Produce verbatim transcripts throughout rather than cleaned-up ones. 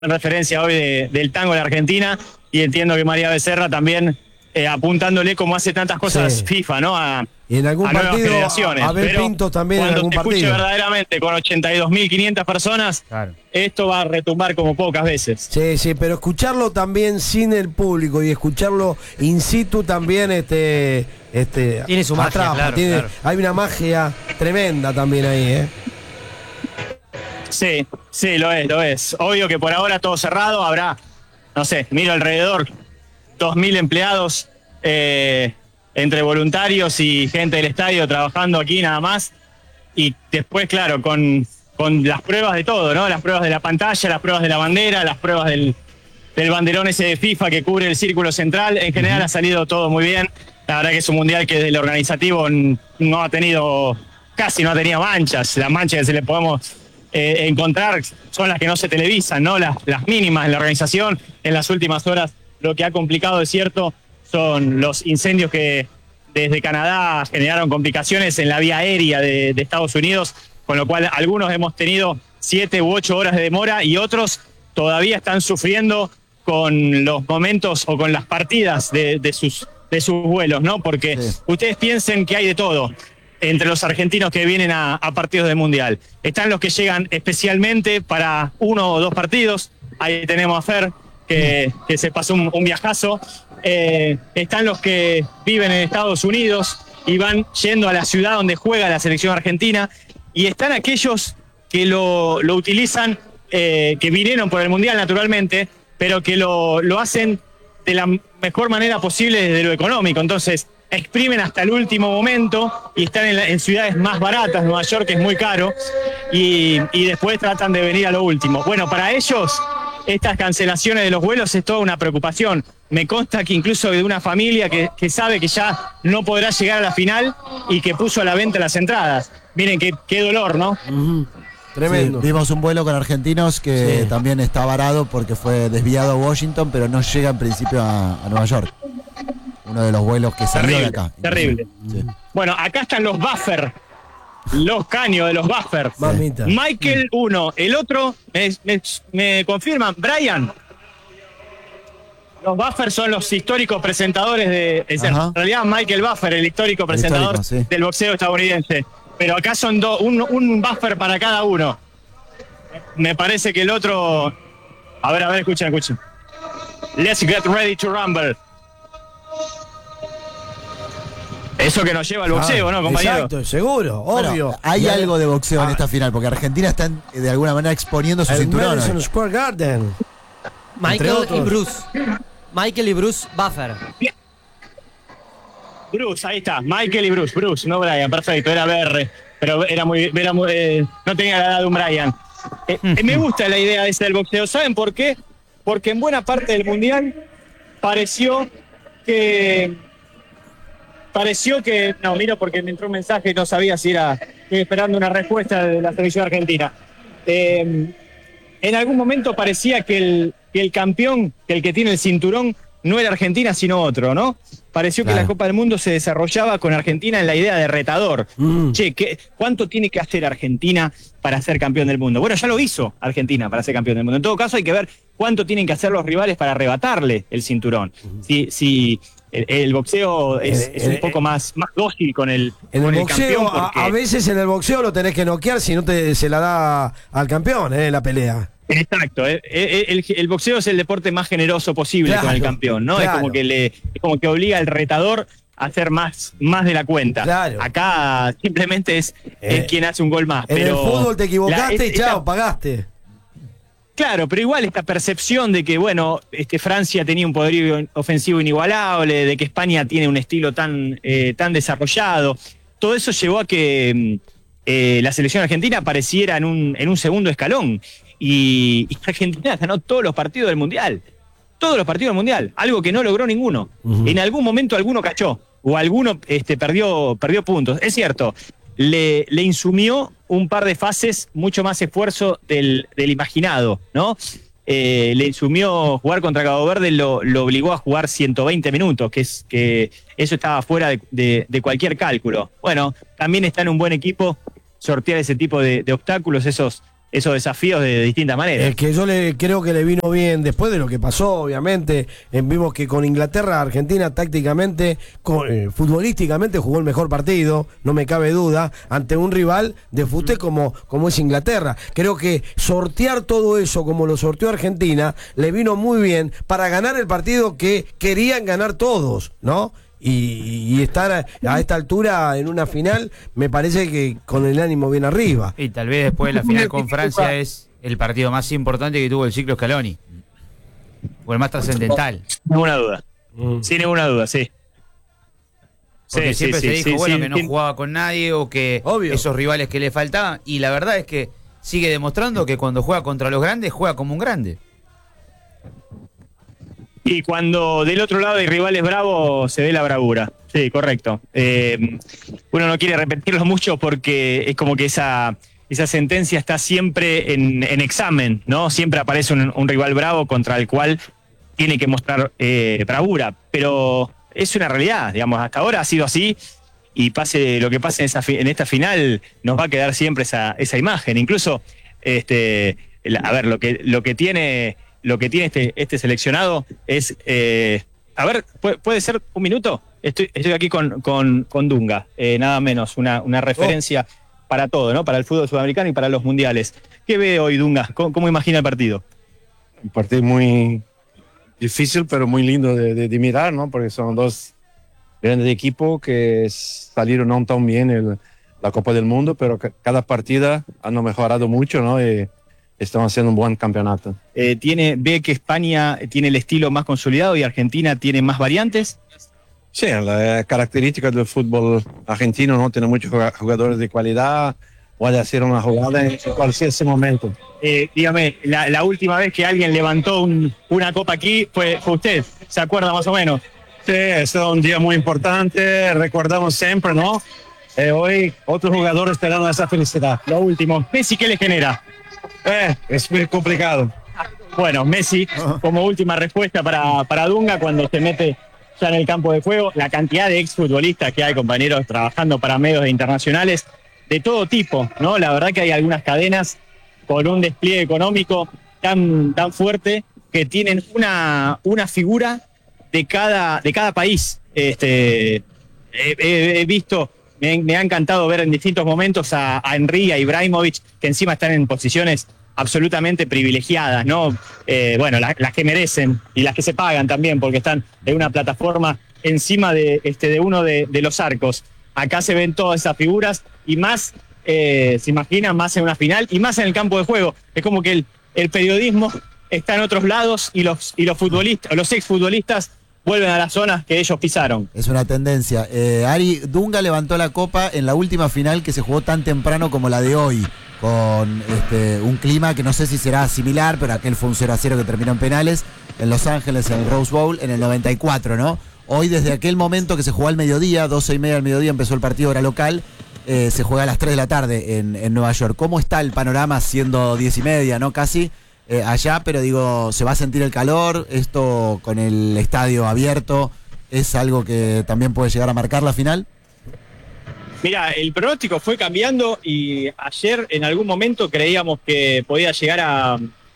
referencia hoy de, del tango de la Argentina, y entiendo que María Becerra también eh, apuntándole como hace tantas cosas sí. FIFA, ¿no? A, y en algún a nuevas partido, generaciones. a ver Pero Pinto también en cuando algún se escuche partido. verdaderamente con ochenta y dos mil quinientas personas, claro, esto va a retumbar como pocas veces. Sí, sí, pero escucharlo también sin el público y escucharlo in situ también este, este tiene su magia, atrapa, claro, tiene, claro. Hay una magia tremenda también ahí, ¿eh? Sí, sí, lo es, lo es. Obvio que por ahora todo cerrado, habrá, no sé, miro alrededor, dos mil empleados eh, entre voluntarios y gente del estadio trabajando aquí nada más. Y después, claro, con, con las pruebas de todo, ¿no? Las pruebas de la pantalla, las pruebas de la bandera, las pruebas del, del banderón ese de FIFA que cubre el círculo central. En general uh-huh. ha salido todo muy bien. La verdad que es un mundial que desde el organizativo no ha tenido, casi no ha tenido manchas. Las manchas que se le podemos eh, encontrar son las que no se televisan, ¿no? Las, las mínimas en la organización. En las últimas horas lo que ha complicado, es cierto, son los incendios que desde Canadá generaron complicaciones en la vía aérea de, de Estados Unidos, con lo cual algunos hemos tenido siete u ocho horas de demora y otros todavía están sufriendo con los momentos o con las partidas de, de, sus, de sus vuelos, ¿no? Porque sí. ustedes piensen que hay de todo entre los argentinos que vienen a, a partidos del Mundial. Están los que llegan especialmente para uno o dos partidos. Ahí tenemos a Fer, que, que se pasó un, un viajazo. Eh, están los que viven en Estados Unidos y van yendo a la ciudad donde juega la selección argentina, y están aquellos que lo, lo utilizan, eh, que vinieron por el Mundial naturalmente, pero que lo, lo hacen de la mejor manera posible desde lo económico. Entonces exprimen hasta el último momento y están en, la, en ciudades más baratas. Nueva York es muy caro, y, y después tratan de venir a lo último. Bueno, para ellos estas cancelaciones de los vuelos es toda una preocupación. Me consta que incluso de una familia que, que sabe que ya no podrá llegar a la final y que puso a la venta las entradas. Miren qué, qué dolor, ¿no? Uh-huh. Tremendo. Sí, vimos un vuelo con argentinos que sí. también está varado porque fue desviado a Washington, pero no llega en principio a, a Nueva York. Uno de los vuelos que salió terrible, de acá. Terrible. Sí. Bueno, acá están los buffer. Los caños de los buffers. Sí. Michael uno. El otro, me, me, me confirman, Brian. Los buffers son los históricos presentadores de... Es en realidad Michael Buffer, el histórico presentador el histórico, sí. del boxeo estadounidense. Pero acá son dos, un, un buffer para cada uno. Me parece que el otro... A ver, a ver, escuchen, escuchen. Let's get ready to rumble. Eso que nos lleva al boxeo, ah, ¿no, compañero? Exacto, seguro, obvio. Bueno, hay ya algo de boxeo ah, en esta final, porque Argentina está de alguna manera exponiendo su el cinturón. Madison Square Garden. Michael y Bruce. Michael y Bruce Buffer. Bruce, ahí está. Michael y Bruce. Bruce, no Brian, perfecto. Era B R, pero era muy, era muy eh, no tenía la edad de un Brian. Eh, eh, me gusta la idea esa del boxeo. ¿Saben por qué? Porque en buena parte del Mundial pareció que... Pareció que... No, miro porque me entró un mensaje y no sabía si era... Estoy esperando una respuesta de la selección argentina. Eh, en algún momento parecía que el, que el campeón, que el que tiene el cinturón, no era Argentina sino otro, ¿no? Pareció claro. que la Copa del Mundo se desarrollaba con Argentina en la idea de retador. Mm. Che, ¿qué, ¿cuánto tiene que hacer Argentina para ser campeón del mundo? Bueno, ya lo hizo Argentina para ser campeón del mundo. En todo caso hay que ver cuánto tienen que hacer los rivales para arrebatarle el cinturón. Mm. Si... si El, el boxeo es, es un poco más, más dócil con el, en con el, el boxeo, campeón. Porque... A, a veces en el boxeo lo tenés que noquear si no te se la da al campeón, eh, la pelea. Exacto. El, el, el boxeo es el deporte más generoso posible claro, con el campeón, ¿no? Claro. Es como que le, es como que obliga al retador a hacer más, más de la cuenta. Claro. Acá simplemente es, eh, es quien hace un gol más. En pero el fútbol te equivocaste la, es, y chao, esta... pagaste. Claro, pero igual esta percepción de que, bueno, este, Francia tenía un poderío ofensivo inigualable, de que España tiene un estilo tan, eh, tan desarrollado, todo eso llevó a que eh, la selección argentina apareciera en un, en un segundo escalón. Y, y Argentina ganó todos los partidos del Mundial. Todos los partidos del Mundial. Algo que no logró ninguno. Uh-huh. En algún momento alguno cachó. O alguno este, perdió, perdió puntos. Es cierto. Le, le insumió un par de fases mucho más esfuerzo del, del imaginado, ¿no? Eh, le insumió jugar contra Cabo Verde, lo, lo obligó a jugar ciento veinte minutos, que es que eso estaba fuera de, de, de cualquier cálculo. Bueno, también está en un buen equipo sortear ese tipo de, de obstáculos, esos esos desafíos de distintas maneras. Es que yo le creo que le vino bien después de lo que pasó, obviamente. Eh, vimos que con Inglaterra, Argentina tácticamente, con, eh, futbolísticamente jugó el mejor partido, no me cabe duda, ante un rival de fútbol como, como es Inglaterra. Creo que sortear todo eso como lo sorteó Argentina le vino muy bien para ganar el partido que querían ganar todos, ¿no? Y, y estar a, a esta altura en una final, me parece que con el ánimo bien arriba. Y tal vez después de la final con Francia es el partido más importante que tuvo el ciclo Scaloni. O el más trascendental. Sin ninguna duda. Mm. Sin ninguna duda, sí. Porque sí, siempre sí, se sí, dijo, sí, bueno, sí, que no sí. jugaba con nadie o que Obvio. Esos rivales que le faltaban. Y la verdad es que sigue demostrando que cuando juega contra los grandes, juega como un grande. Y cuando del otro lado hay rivales bravos, se ve la bravura. Sí, correcto. Eh, uno no quiere repetirlo mucho porque es como que esa, esa sentencia está siempre en, en examen, ¿no? Siempre aparece un, un rival bravo contra el cual tiene que mostrar eh, bravura. Pero es una realidad, digamos, hasta ahora ha sido así y pase lo que pase en, esa, en esta final, nos va a quedar siempre esa, esa imagen. Incluso, este, la, a ver, lo que, lo que tiene... Lo que tiene este, este seleccionado es... Eh, a ver, ¿puede, ¿puede ser un minuto? Estoy, estoy aquí con, con, con Dunga, eh, nada menos, una, una referencia oh. para todo, ¿no? Para el fútbol sudamericano y para los mundiales. ¿Qué ve hoy Dunga? ¿Cómo, cómo imagina el partido? Un partido muy difícil, pero muy lindo de, de, de mirar, ¿no? Porque son dos grandes equipos que salieron no tan bien en la Copa del Mundo, pero cada partida han mejorado mucho, ¿no? Y, están haciendo un buen campeonato. Eh, tiene, ¿Ve que España tiene el estilo más consolidado y Argentina tiene más variantes? Sí, la característica del fútbol argentino, ¿no? Tiene muchos jugadores de calidad, puede hacer una jugada en cualquier momento. Eh, dígame, la, la última vez que alguien levantó un, una copa aquí fue, fue usted, ¿se acuerda más o menos? Sí, es un día muy importante, recordamos siempre, ¿no? Eh, hoy otros jugadores te dan esa felicidad. Lo último, Messi, ¿qué le genera? Eh, es muy complicado. Bueno, Messi, como última respuesta para, para Dunga, cuando se mete ya en el campo de juego, la cantidad de exfutbolistas que hay, compañeros, trabajando para medios internacionales de todo tipo, ¿no? La verdad que hay algunas cadenas con un despliegue económico tan, tan fuerte que tienen una, una figura de cada, de cada país. Este, he, he, he visto... Me, me ha encantado ver en distintos momentos a, a Henry, a Ibrahimovic, que encima están en posiciones absolutamente privilegiadas, ¿no? Eh, bueno, la, las que merecen y las que se pagan también, porque están en una plataforma encima de, este, de uno de, de los arcos. Acá se ven todas esas figuras y más, eh, se imaginan, más en una final y más en el campo de juego. Es como que el, el periodismo está en otros lados y los, y los futbolistas, los exfutbolistas vuelven a las zonas que ellos pisaron. Es una tendencia. Eh, Ari, Dunga levantó la copa en la última final que se jugó tan temprano como la de hoy, con este, un clima que no sé si será similar, pero aquel fue un cero a cero que terminó en penales, en Los Ángeles, en el Rose Bowl, en el noventa y cuatro, ¿no? Hoy, desde aquel momento que se jugó al mediodía, doce y media del mediodía empezó el partido, hora local, eh, se juega a las tres de la tarde en, en Nueva York. ¿Cómo está el panorama siendo diez y media, ¿no? Casi. Eh, allá, pero digo, ¿se va a sentir el calor? Esto con el estadio abierto, ¿es algo que también puede llegar a marcar la final? Mira, el pronóstico fue cambiando y ayer en algún momento creíamos que podía llegar a,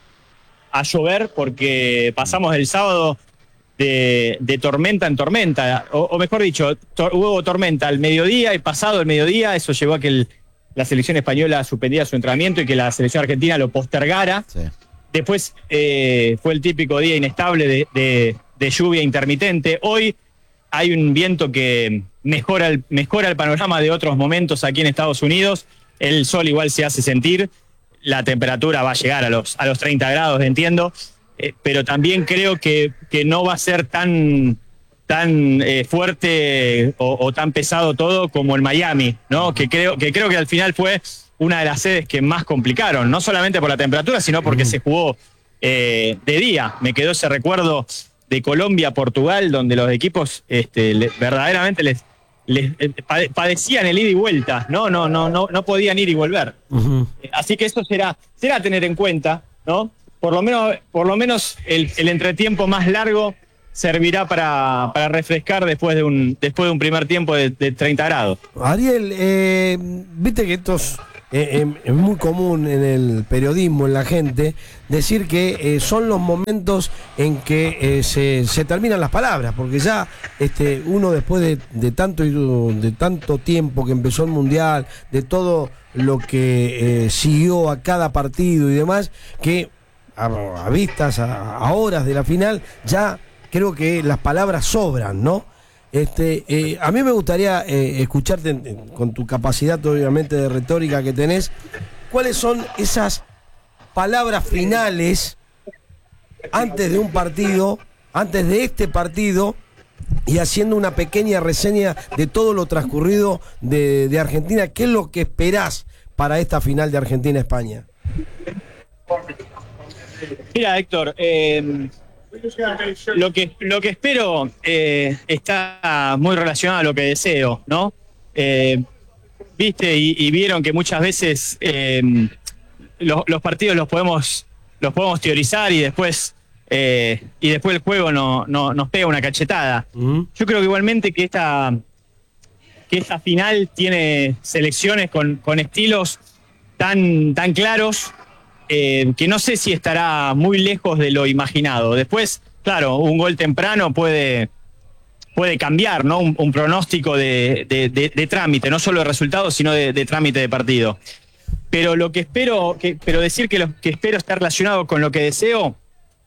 a llover porque pasamos el sábado de, de tormenta en tormenta, o, o mejor dicho, to, hubo tormenta al mediodía y pasado el mediodía, eso llevó a que el, la selección española suspendiera su entrenamiento y que la selección argentina lo postergara. Sí. Después eh, fue el típico día inestable de, de, de lluvia intermitente. Hoy hay un viento que mejora el, mejora el panorama de otros momentos aquí en Estados Unidos. El sol igual se hace sentir. La temperatura va a llegar a los, a los treinta grados, entiendo. Eh, pero también creo que, que no va a ser tan, tan eh, fuerte o, o tan pesado todo como en Miami, ¿no? Que creo, que creo que al final fue una de las sedes que más complicaron, no solamente por la temperatura, sino porque mm. se jugó eh, de día. Me quedó ese recuerdo de Colombia-Portugal, donde los equipos este, le, verdaderamente les, les eh, padecían el ida y vuelta, ¿no? No, no, no, no podían ir y volver. Uh-huh. Así que eso será, será tener en cuenta, ¿no? Por lo menos, por lo menos el, el entretiempo más largo servirá para, para refrescar después de un después de un primer tiempo de, de treinta grados. Ariel, eh, viste que estos eh, es muy común en el periodismo, en la gente, decir que eh, son los momentos en que eh, se, se terminan las palabras, porque ya este, uno después de, de, tanto, de tanto tiempo que empezó el Mundial, de todo lo que eh, siguió a cada partido y demás, que a, a vistas, a, a horas de la final, ya creo que las palabras sobran, ¿no? Este, eh, a mí me gustaría eh, escucharte en, con tu capacidad obviamente de retórica que tenés, ¿cuáles son esas palabras finales antes de un partido, antes de este partido, y haciendo una pequeña reseña de todo lo transcurrido de, de Argentina? ¿Qué es lo que esperás para esta final de Argentina-España? Mira, Héctor, eh, lo que, lo que espero eh, está muy relacionado a lo que deseo, ¿no? Eh, Viste y, y vieron que muchas veces eh, los, los partidos los podemos, los podemos teorizar y después, eh, y después el juego no, no, nos pega una cachetada. Uh-huh. Yo creo que igualmente que esta, que esta final tiene selecciones con, con estilos tan, tan claros, Eh, que no sé si estará muy lejos de lo imaginado. Después, claro, un gol temprano puede, puede cambiar, ¿no? Un, un pronóstico de, de, de, de trámite, no solo de resultados, sino de, de trámite de partido. Pero lo que espero, que, pero decir que lo que espero está relacionado con lo que deseo,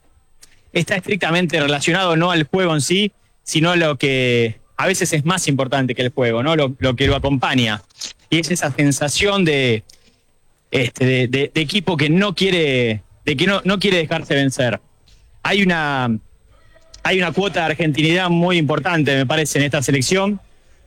está estrictamente relacionado no al juego en sí, sino a lo que a veces es más importante que el juego, ¿no? Lo, lo que lo acompaña. Y es esa sensación de Este, de, de, de equipo que no quiere, de que no, no quiere dejarse vencer. Hay una, hay una cuota de argentinidad muy importante, me parece, en esta selección.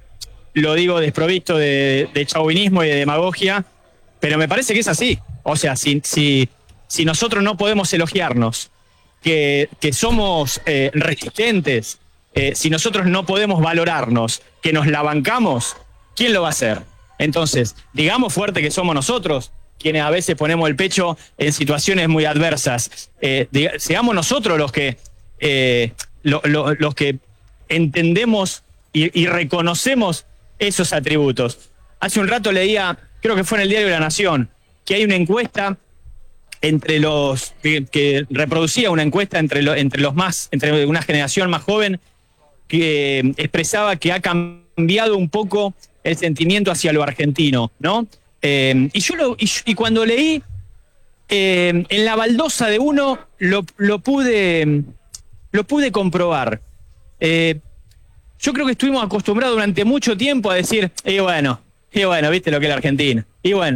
Lo digo desprovisto de, de chauvinismo y de demagogia, pero me parece que es así. O sea, si, si, si nosotros no podemos elogiarnos, que, que somos eh, resistentes, eh, si nosotros no podemos valorarnos, que nos la bancamos, ¿quién lo va a hacer? Entonces, digamos fuerte que somos nosotros, quienes a veces ponemos el pecho en situaciones muy adversas. Eh, diga, seamos nosotros los que, eh, lo, lo, los que entendemos y, y reconocemos esos atributos. Hace un rato leía, creo que fue en el Diario de la Nación, que hay una encuesta entre los que, que reproducía una encuesta entre, lo, entre los más, entre una generación más joven, que expresaba que ha cambiado un poco el sentimiento hacia lo argentino, ¿no? Eh, y yo lo, y, y cuando leí eh, en la baldosa de uno lo, lo pude lo pude comprobar. Eh, yo creo que estuvimos acostumbrados durante mucho tiempo a decir, y bueno, y bueno, viste lo que es la Argentina, y bueno.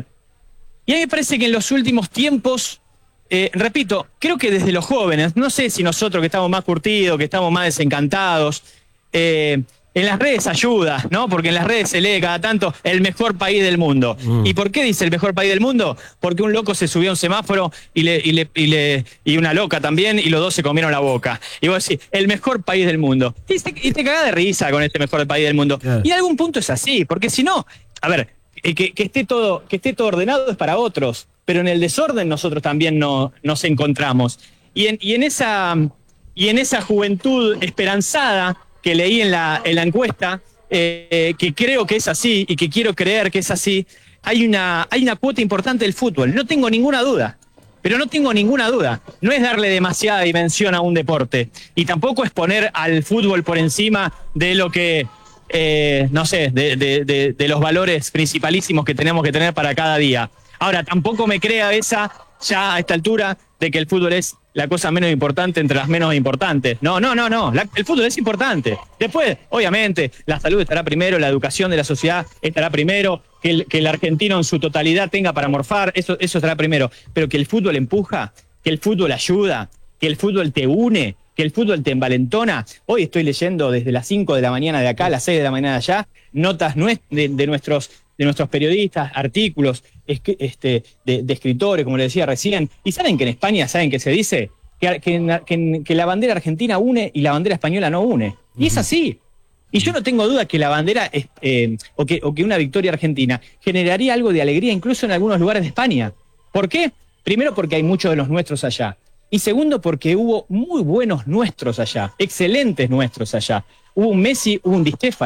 Y a mí me parece que en los últimos tiempos, eh, repito, creo que desde los jóvenes, no sé si nosotros que estamos más curtidos, que estamos más desencantados, eh, en las redes ayuda, ¿no? Porque en las redes se lee cada tanto el mejor país del mundo. Mm. ¿Y por qué dice el mejor país del mundo? Porque un loco se subió a un semáforo y le, y le, y le, y una loca también, y los dos se comieron la boca. Y vos decís, el mejor país del mundo. Y te, y te cagás de risa con este mejor país del mundo. Claro. Y en algún punto es así, porque si no, a ver, que, que esté todo, que esté todo ordenado es para otros, pero en el desorden nosotros también no, nos encontramos. Y en, y en esa, y en esa juventud esperanzada que leí en la, en la encuesta, eh, que creo que es así y que quiero creer que es así, hay una, hay una cuota importante del fútbol. No tengo ninguna duda, pero no tengo ninguna duda. No es darle demasiada dimensión a un deporte y tampoco es poner al fútbol por encima de lo que, eh, no sé, de, de, de, de los valores principalísimos que tenemos que tener para cada día. Ahora, tampoco me crea esa, ya a esta altura, de que el fútbol es la cosa menos importante entre las menos importantes. No, no, no, no. La, el fútbol es importante. Después, obviamente, la salud estará primero, la educación de la sociedad estará primero, que el, que el argentino en su totalidad tenga para morfar, eso, eso estará primero. Pero que el fútbol empuja, que el fútbol ayuda, que el fútbol te une, que el fútbol te envalentona. Hoy estoy leyendo desde las cinco de la mañana de acá a las seis de la mañana de allá, notas de, de nuestros... de nuestros periodistas, artículos, este, de, de escritores, como le decía recién. Y saben que en España, saben que se dice que, que, que, que la bandera argentina une y la bandera española no une. Y es así. Y yo no tengo duda que la bandera, eh, o, que, o que una victoria argentina generaría algo de alegría incluso en algunos lugares de España. ¿Por qué? Primero porque hay muchos de los nuestros allá. Y segundo porque hubo muy buenos nuestros allá, excelentes nuestros allá. Hubo un Messi, hubo un Di Stéfano.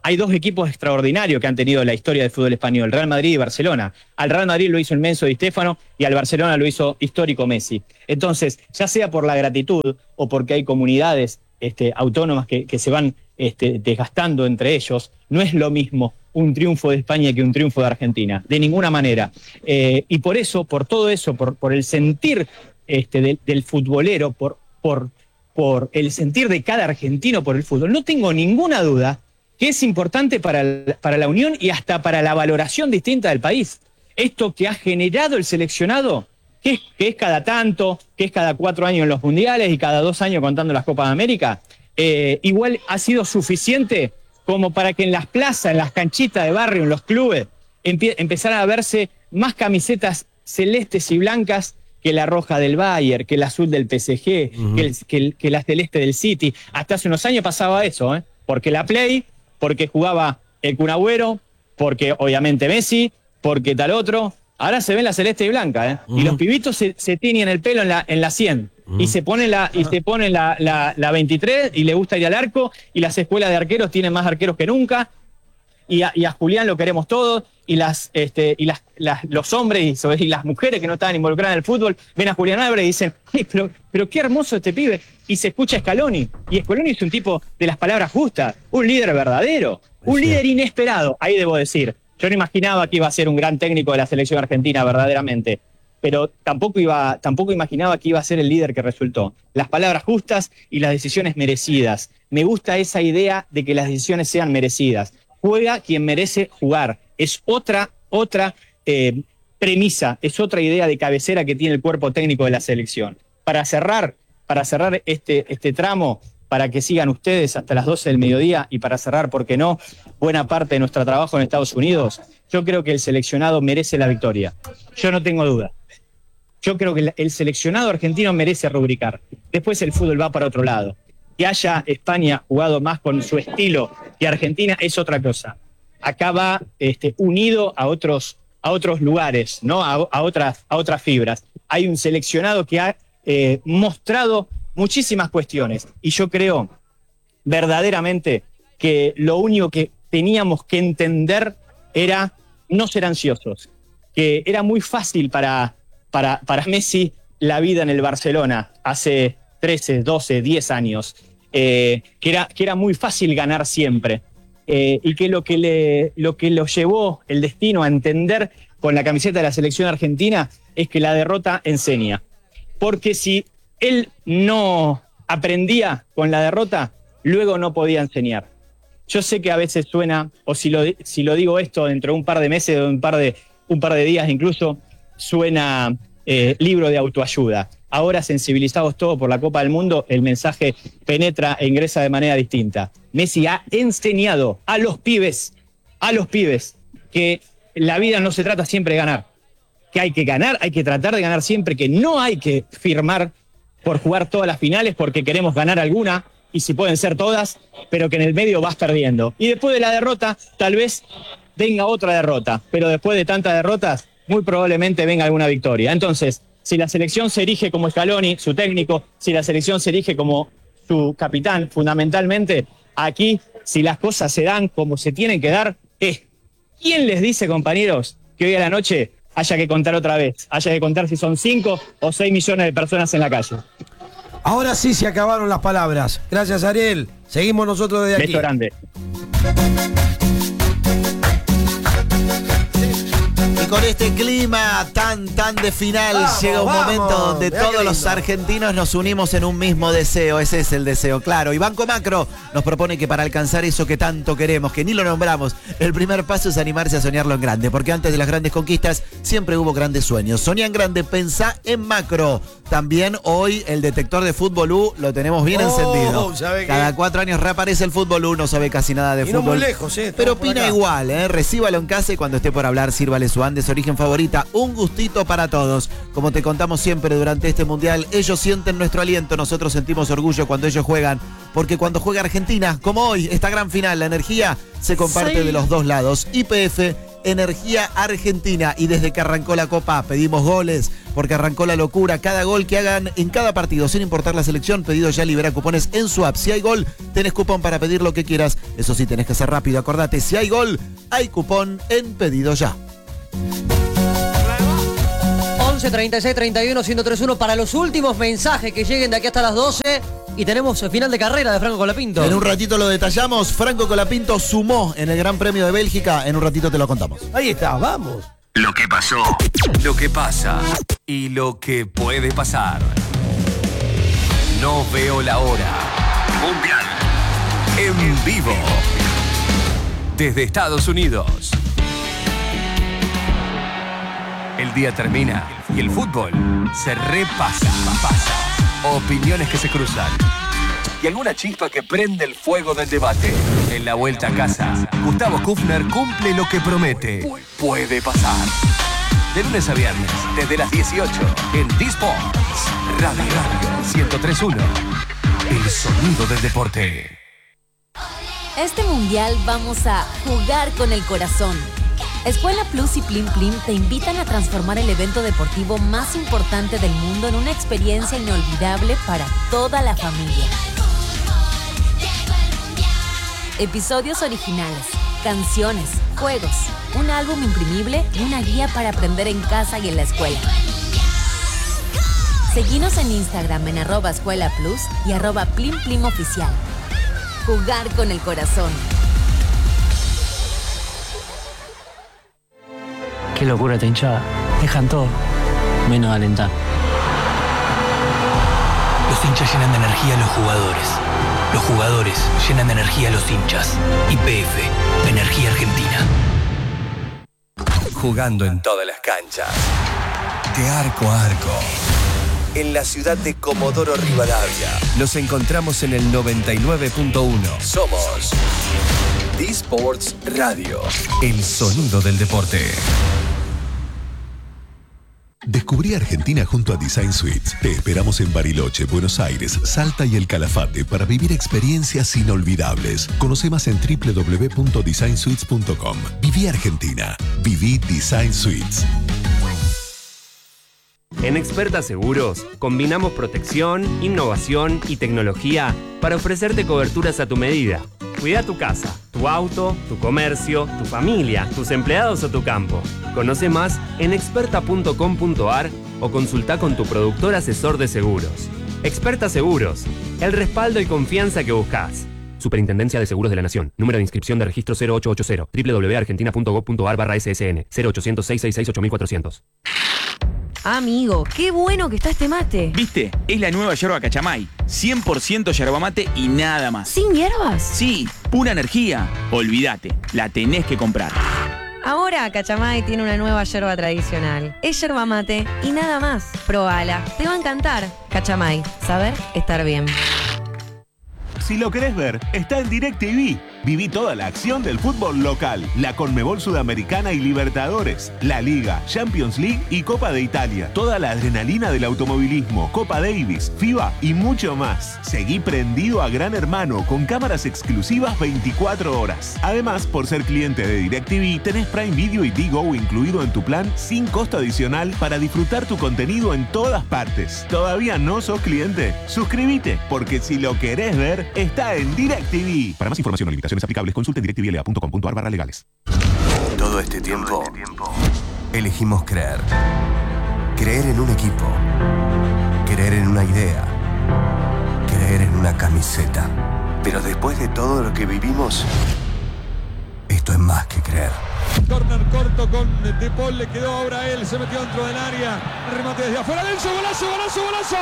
hay dos equipos extraordinarios que han tenido la historia del fútbol español, Real Madrid y Barcelona. Al Real Madrid lo hizo inmenso Di Stéfano y al Barcelona lo hizo histórico Messi. Entonces, ya sea por la gratitud o porque hay comunidades este, autónomas que, que se van este, desgastando entre ellos, no es lo mismo un triunfo de España que un triunfo de Argentina, de ninguna manera. Eh, y por eso, por todo eso, por, por el sentir este, del, del futbolero, por, por, por el sentir de cada argentino por el fútbol, no tengo ninguna duda que es importante para, el, para la unión y hasta para la valoración distinta del país. Esto que ha generado el seleccionado, que es, que es cada tanto, que es cada cuatro años en los mundiales y cada dos años contando las Copas de América, eh, igual ha sido suficiente como para que en las plazas, en las canchitas de barrio, en los clubes, empie empezaran a verse más camisetas celestes y blancas que la roja del Bayern, que el azul del P S G, uh-huh. que, el, que, el, que la celeste del City. Hasta hace unos años pasaba eso, ¿eh? Porque la Play, porque jugaba el Kun Agüero, porque obviamente Messi, porque tal otro. Ahora se ven la celeste y blanca, ¿eh? Uh-huh. Y los pibitos se, se tiñen el pelo en la, en la cien. Uh-huh. Y se ponen, la, y se ponen la, la, la veintitrés y le gusta ir al arco. Y las escuelas de arqueros tienen más arqueros que nunca. Y a, y a Julián lo queremos todos. Y, las, este, y las, las, los hombres y, sobre, y las mujeres que no estaban involucradas en el fútbol ven a Julián Álvarez y dicen, ay, pero, pero qué hermoso este pibe. Y se escucha a Scaloni. Y Scaloni es un tipo de las palabras justas, un líder verdadero, un sí. líder inesperado, ahí debo decir. Yo no imaginaba que iba a ser un gran técnico de la selección argentina, verdaderamente. Pero tampoco, iba, tampoco imaginaba que iba a ser el líder que resultó. Las palabras justas y las decisiones merecidas. Me gusta esa idea de que las decisiones sean merecidas. Juega quien merece jugar. Es otra, otra eh, premisa, es otra idea de cabecera que tiene el cuerpo técnico de la selección. Para cerrar, para cerrar este, este tramo, para que sigan ustedes hasta las doce del mediodía y para cerrar, ¿por qué no?, buena parte de nuestro trabajo en Estados Unidos, yo creo que el seleccionado merece la victoria. Yo no tengo duda. Yo creo que el seleccionado argentino merece rubricar. Después el fútbol va para otro lado. Que haya España jugado más con su estilo que Argentina es otra cosa. Acá va este, unido a otros, a otros lugares, ¿no? A, a, otras, a otras fibras. Hay un seleccionado que ha eh, mostrado muchísimas cuestiones. Y yo creo verdaderamente que lo único que teníamos que entender era no ser ansiosos. Que era muy fácil para, para, para Messi la vida en el Barcelona hace trece, doce, diez años. Eh, que, era, que era muy fácil ganar siempre. Eh, y que lo que, le, lo que lo llevó el destino a entender con la camiseta de la selección argentina es que la derrota enseña. Porque si él no aprendía con la derrota, luego no podía enseñar. Yo sé que a veces suena, o si lo, si lo digo esto dentro de un par de meses o un par de, un par de días incluso, suena eh, libro de autoayuda. Ahora, sensibilizados todos por la Copa del Mundo, el mensaje penetra e ingresa de manera distinta. Messi ha enseñado a los pibes, a los pibes, que la vida no se trata siempre de ganar. Que hay que ganar, hay que tratar de ganar siempre, que no hay que firmar por jugar todas las finales porque queremos ganar alguna, y si pueden ser todas, pero que en el medio vas perdiendo. Y después de la derrota, tal vez venga otra derrota, pero después de tantas derrotas, muy probablemente venga alguna victoria. Entonces, si la selección se erige como Scaloni, su técnico, si la selección se erige como su capitán, fundamentalmente, aquí, si las cosas se dan como se tienen que dar, es, ¿quién les dice, compañeros, que hoy a la noche haya que contar otra vez? Haya que contar si son cinco o seis millones de personas en la calle. Ahora sí se acabaron las palabras. Gracias, Ariel. Seguimos nosotros desde aquí. Beso grande. Y con este clima tan, tan de final, vamos, llega un vamos. momento donde Mirá todos los argentinos nos unimos en un mismo deseo. Ese es el deseo, claro. Y Banco Macro nos propone que para alcanzar eso que tanto queremos, que ni lo nombramos, el primer paso es animarse a soñarlo en grande. Porque antes de las grandes conquistas, siempre hubo grandes sueños. Soñá en grande, pensá en macro. También hoy el detector de Fútbol U lo tenemos bien oh, encendido. Cada cuatro años reaparece el Fútbol U, no sabe casi nada de y fútbol. No muy lejos, eh, pero opina igual, ¿eh? Recíbalo en casa y cuando esté por hablar, sírvale su Andes origen favorita. Un gustito para todos. Como te contamos siempre durante este mundial, ellos sienten nuestro aliento, nosotros sentimos orgullo cuando ellos juegan. Porque cuando juega Argentina, como hoy, esta gran final, la energía se comparte sí. de los dos lados. Y P F Energía Argentina. Y desde que arrancó la Copa pedimos goles, porque arrancó la locura. Cada gol que hagan en cada partido, sin importar la selección, Pedido Ya libera cupones en su app. Si hay gol, tenés cupón para pedir lo que quieras. Eso sí, tenés que ser rápido. Acordate, si hay gol, hay cupón en Pedido Ya. once, treinta y seis, treinta y uno, ciento tres uno para los últimos mensajes que lleguen de aquí hasta las doce. Y tenemos el final de carrera de Franco Colapinto. En un ratito lo detallamos. Franco Colapinto sumó en el Gran Premio de Bélgica. En un ratito te lo contamos. Ahí está, vamos. Lo que pasó, lo que pasa y lo que puede pasar. No veo la hora. Mundial en vivo desde Estados Unidos. El día termina y el fútbol se repasa. Pasa. Opiniones que se cruzan y alguna chispa que prende el fuego del debate. En la vuelta a casa, Gustavo Kufner cumple lo que promete. Puede pasar. De lunes a viernes, desde las dieciocho, en D-Sports Radio ciento tres punto uno. El sonido del deporte. Este mundial vamos a jugar con el corazón. Escuela Plus y Plim Plim te invitan a transformar el evento deportivo más importante del mundo en una experiencia inolvidable para toda la familia. Episodios originales, canciones, juegos, un álbum imprimible y una guía para aprender en casa y en la escuela. Seguinos en Instagram en arroba Escuela Plus y arroba Plim Plim Oficial. Jugar con el corazón. Qué locura esta hinchada. Dejan todo, menos alentar. Los hinchas llenan de energía a los jugadores. Los jugadores llenan de energía a los hinchas. Y P F, Energía Argentina. Jugando en todas las canchas. De arco a arco. En la ciudad de Comodoro Rivadavia. Nos encontramos en el noventa y nueve punto uno. Somos D-Sports Radio. El sonido del deporte. Descubrí Argentina junto a Design Suites. Te esperamos en Bariloche, Buenos Aires, Salta y El Calafate para vivir experiencias inolvidables. Conoce más en doble u doble u doble u punto design suites punto com. Viví Argentina. Viví Design Suites. En Experta Seguros, combinamos protección, innovación y tecnología para ofrecerte coberturas a tu medida. Cuida tu casa, tu auto, tu comercio, tu familia, tus empleados o tu campo. Conoce más en experta punto com punto a r o consulta con tu productor asesor de seguros. Experta Seguros, el respaldo y confianza que buscas. Superintendencia de Seguros de la Nación. Número de inscripción de registro cero ocho ocho cero. doble u doble u doble u punto argentina punto gov punto a r barra S S N. cero ochocientos, seiscientos sesenta y seis, ocho mil cuatrocientos. Amigo, qué bueno que está este mate. ¿Viste? Es la nueva yerba Cachamay. cien por ciento yerba mate y nada más. ¿Sin hierbas? Sí, pura energía. Olvídate, la tenés que comprar. Ahora Cachamay tiene una nueva yerba tradicional. Es yerba mate y nada más. Probala, te va a encantar. Cachamay, saber estar bien. Si lo querés ver, está en DirecTV. Viví toda la acción del fútbol local, la Conmebol Sudamericana y Libertadores, la Liga, Champions League y Copa de Italia. Toda la adrenalina del automovilismo, Copa Davis, FIBA y mucho más. Seguí prendido a Gran Hermano con cámaras exclusivas veinticuatro horas. Además, por ser cliente de DirecTV, tenés Prime Video y Digo incluido en tu plan sin costo adicional para disfrutar tu contenido en todas partes. ¿Todavía no sos cliente? Suscríbete, porque si lo querés ver, está en DirecTV. Para más información o limitaciones aplicables, consulte en directivl a punto com punto a r barra legales. Todo este tiempo, elegimos creer. Creer en un equipo. Creer en una idea. Creer en una camiseta. Pero después de todo lo que vivimos, esto es más que creer. Corner corto con De Paul, le quedó ahora a él, se metió dentro del área, remate desde afuera, Lenzo, golazo, golazo, golazo.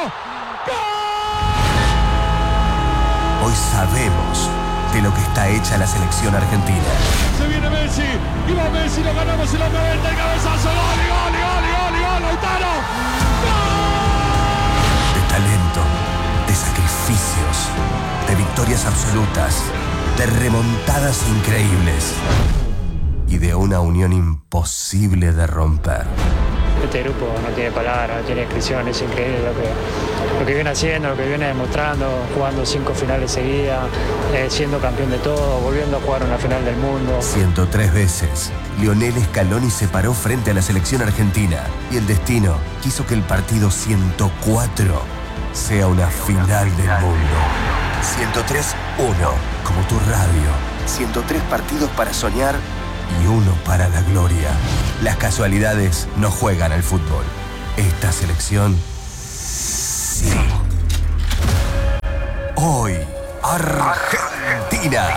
Hoy sabemos de lo que está hecha la selección argentina. Se viene Messi, y va Messi, lo ganamos en los noventa, el cabezazo, gol, gol, gol, gol, gol, Lautaro. De talento, de sacrificios, de victorias absolutas, de remontadas increíbles y de una unión imposible de romper. este grupo no tiene palabras, no tiene descripción, es increíble lo que, lo que viene haciendo, lo que viene demostrando, jugando cinco finales seguidas, eh, siendo campeón de todo, volviendo a jugar una final del mundo. ciento tres veces, Lionel Scaloni se paró frente a la selección argentina y el destino quiso que el partido ciento cuatro sea una final del mundo. ciento tres uno, como tu radio. ciento tres partidos para soñar y uno para la gloria. Las casualidades no juegan al fútbol. Esta selección sí. Hoy, Argentina.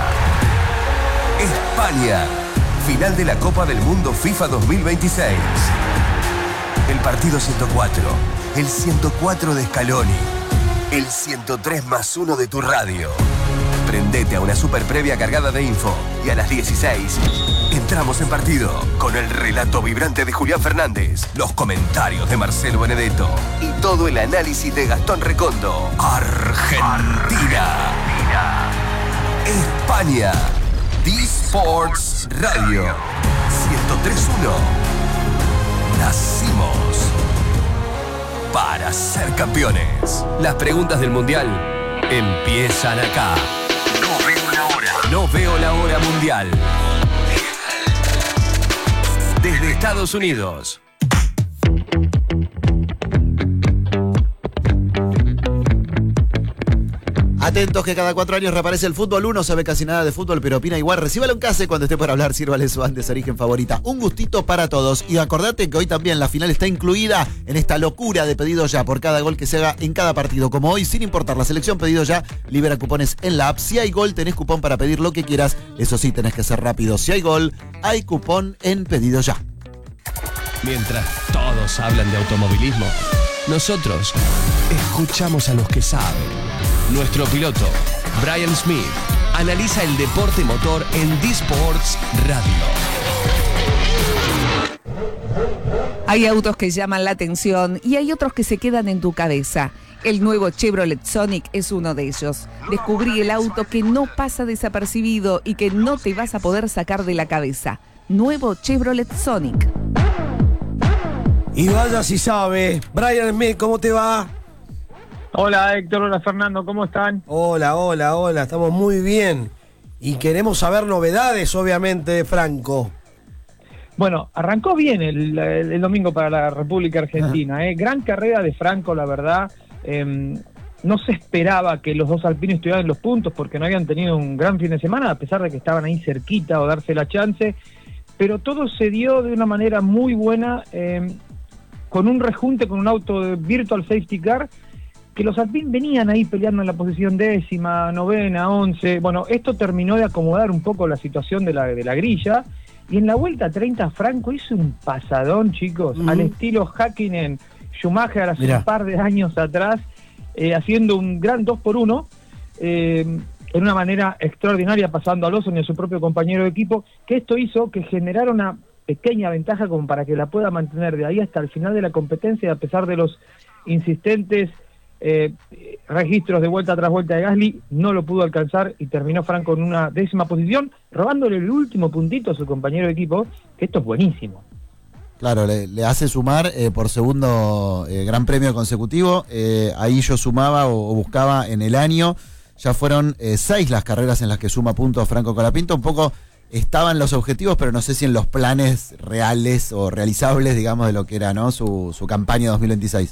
España. Final de la Copa del Mundo FIFA dos mil veintiséis. El partido ciento cuatro. El ciento cuatro de Scaloni. El ciento tres más uno de tu radio. Prendete a una super previa cargada de info y a las dieciséis entramos en partido con el relato vibrante de Julián Fernández, los comentarios de Marcelo Benedetto y todo el análisis de Gastón Recondo. Argentina. España. D-Sports Radio. ciento tres uno. Nacimos para ser campeones. Las preguntas del Mundial empiezan acá. No veo la hora. No veo la hora mundial. Desde Estados Unidos. Atentos que cada cuatro años reaparece el fútbol. Uno sabe casi nada de fútbol, pero opina igual. Recíbalo en casa cuando esté por hablar, sírvale su Andes origen favorita. Un gustito para todos. Y acordate que hoy también la final está incluida en esta locura de pedido ya por cada gol que se haga en cada partido. Como hoy, sin importar la selección, pedido ya, libera cupones en la app. Si hay gol, tenés cupón para pedir lo que quieras. Eso sí, tenés que ser rápido. Si hay gol, hay cupón en pedido ya. Mientras todos hablan de automovilismo, nosotros escuchamos a los que saben. Nuestro piloto, Brian Smith, analiza el deporte motor en D-Sports Radio. Hay autos que llaman la atención y hay otros que se quedan en tu cabeza. El nuevo Chevrolet Sonic es uno de ellos. Descubrí el auto que no pasa desapercibido y que no te vas a poder sacar de la cabeza. Nuevo Chevrolet Sonic. Y vaya si sabe. Brian Smith, ¿cómo te va? Hola Héctor, hola Fernando, ¿cómo están? Hola, hola, hola, estamos muy bien. Y queremos saber novedades, obviamente, Franco. Bueno, arrancó bien el, el, el domingo para la República Argentina. ¿eh? Gran carrera de Franco, la verdad. Eh, no se esperaba que los dos alpinos estuvieran los puntos porque no habían tenido un gran fin de semana, a pesar de que estaban ahí cerquita o darse la chance. Pero todo se dio de una manera muy buena, eh, con un rejunte, con un auto de Virtual Safety Car, que los Alpine venían ahí peleando en la posición décima, novena, once. Bueno, esto terminó de acomodar un poco la situación de la, de la grilla. Y en la vuelta treinta, Franco hizo un pasadón, chicos, mm. al estilo Häkkinen, Schumacher hace Mirá. un par de años atrás, eh, haciendo un gran dos por uno, eh, en una manera extraordinaria, pasando a Lawson y a su propio compañero de equipo, que esto hizo que generara una pequeña ventaja como para que la pueda mantener de ahí hasta el final de la competencia, a pesar de los insistentes Eh, registros de vuelta tras vuelta de Gasly. No lo pudo alcanzar y terminó Franco en una décima posición, robándole el último puntito a su compañero de equipo, que esto es buenísimo. Claro, le, le hace sumar eh, por segundo eh, gran premio consecutivo. Eh, ahí yo sumaba o, o buscaba en el año, ya fueron eh, seis las carreras en las que suma puntos Franco Colapinto. Un poco estaban los objetivos, pero no sé si en los planes reales o realizables, digamos, de lo que era, ¿no? su, su campaña dos mil veintiséis.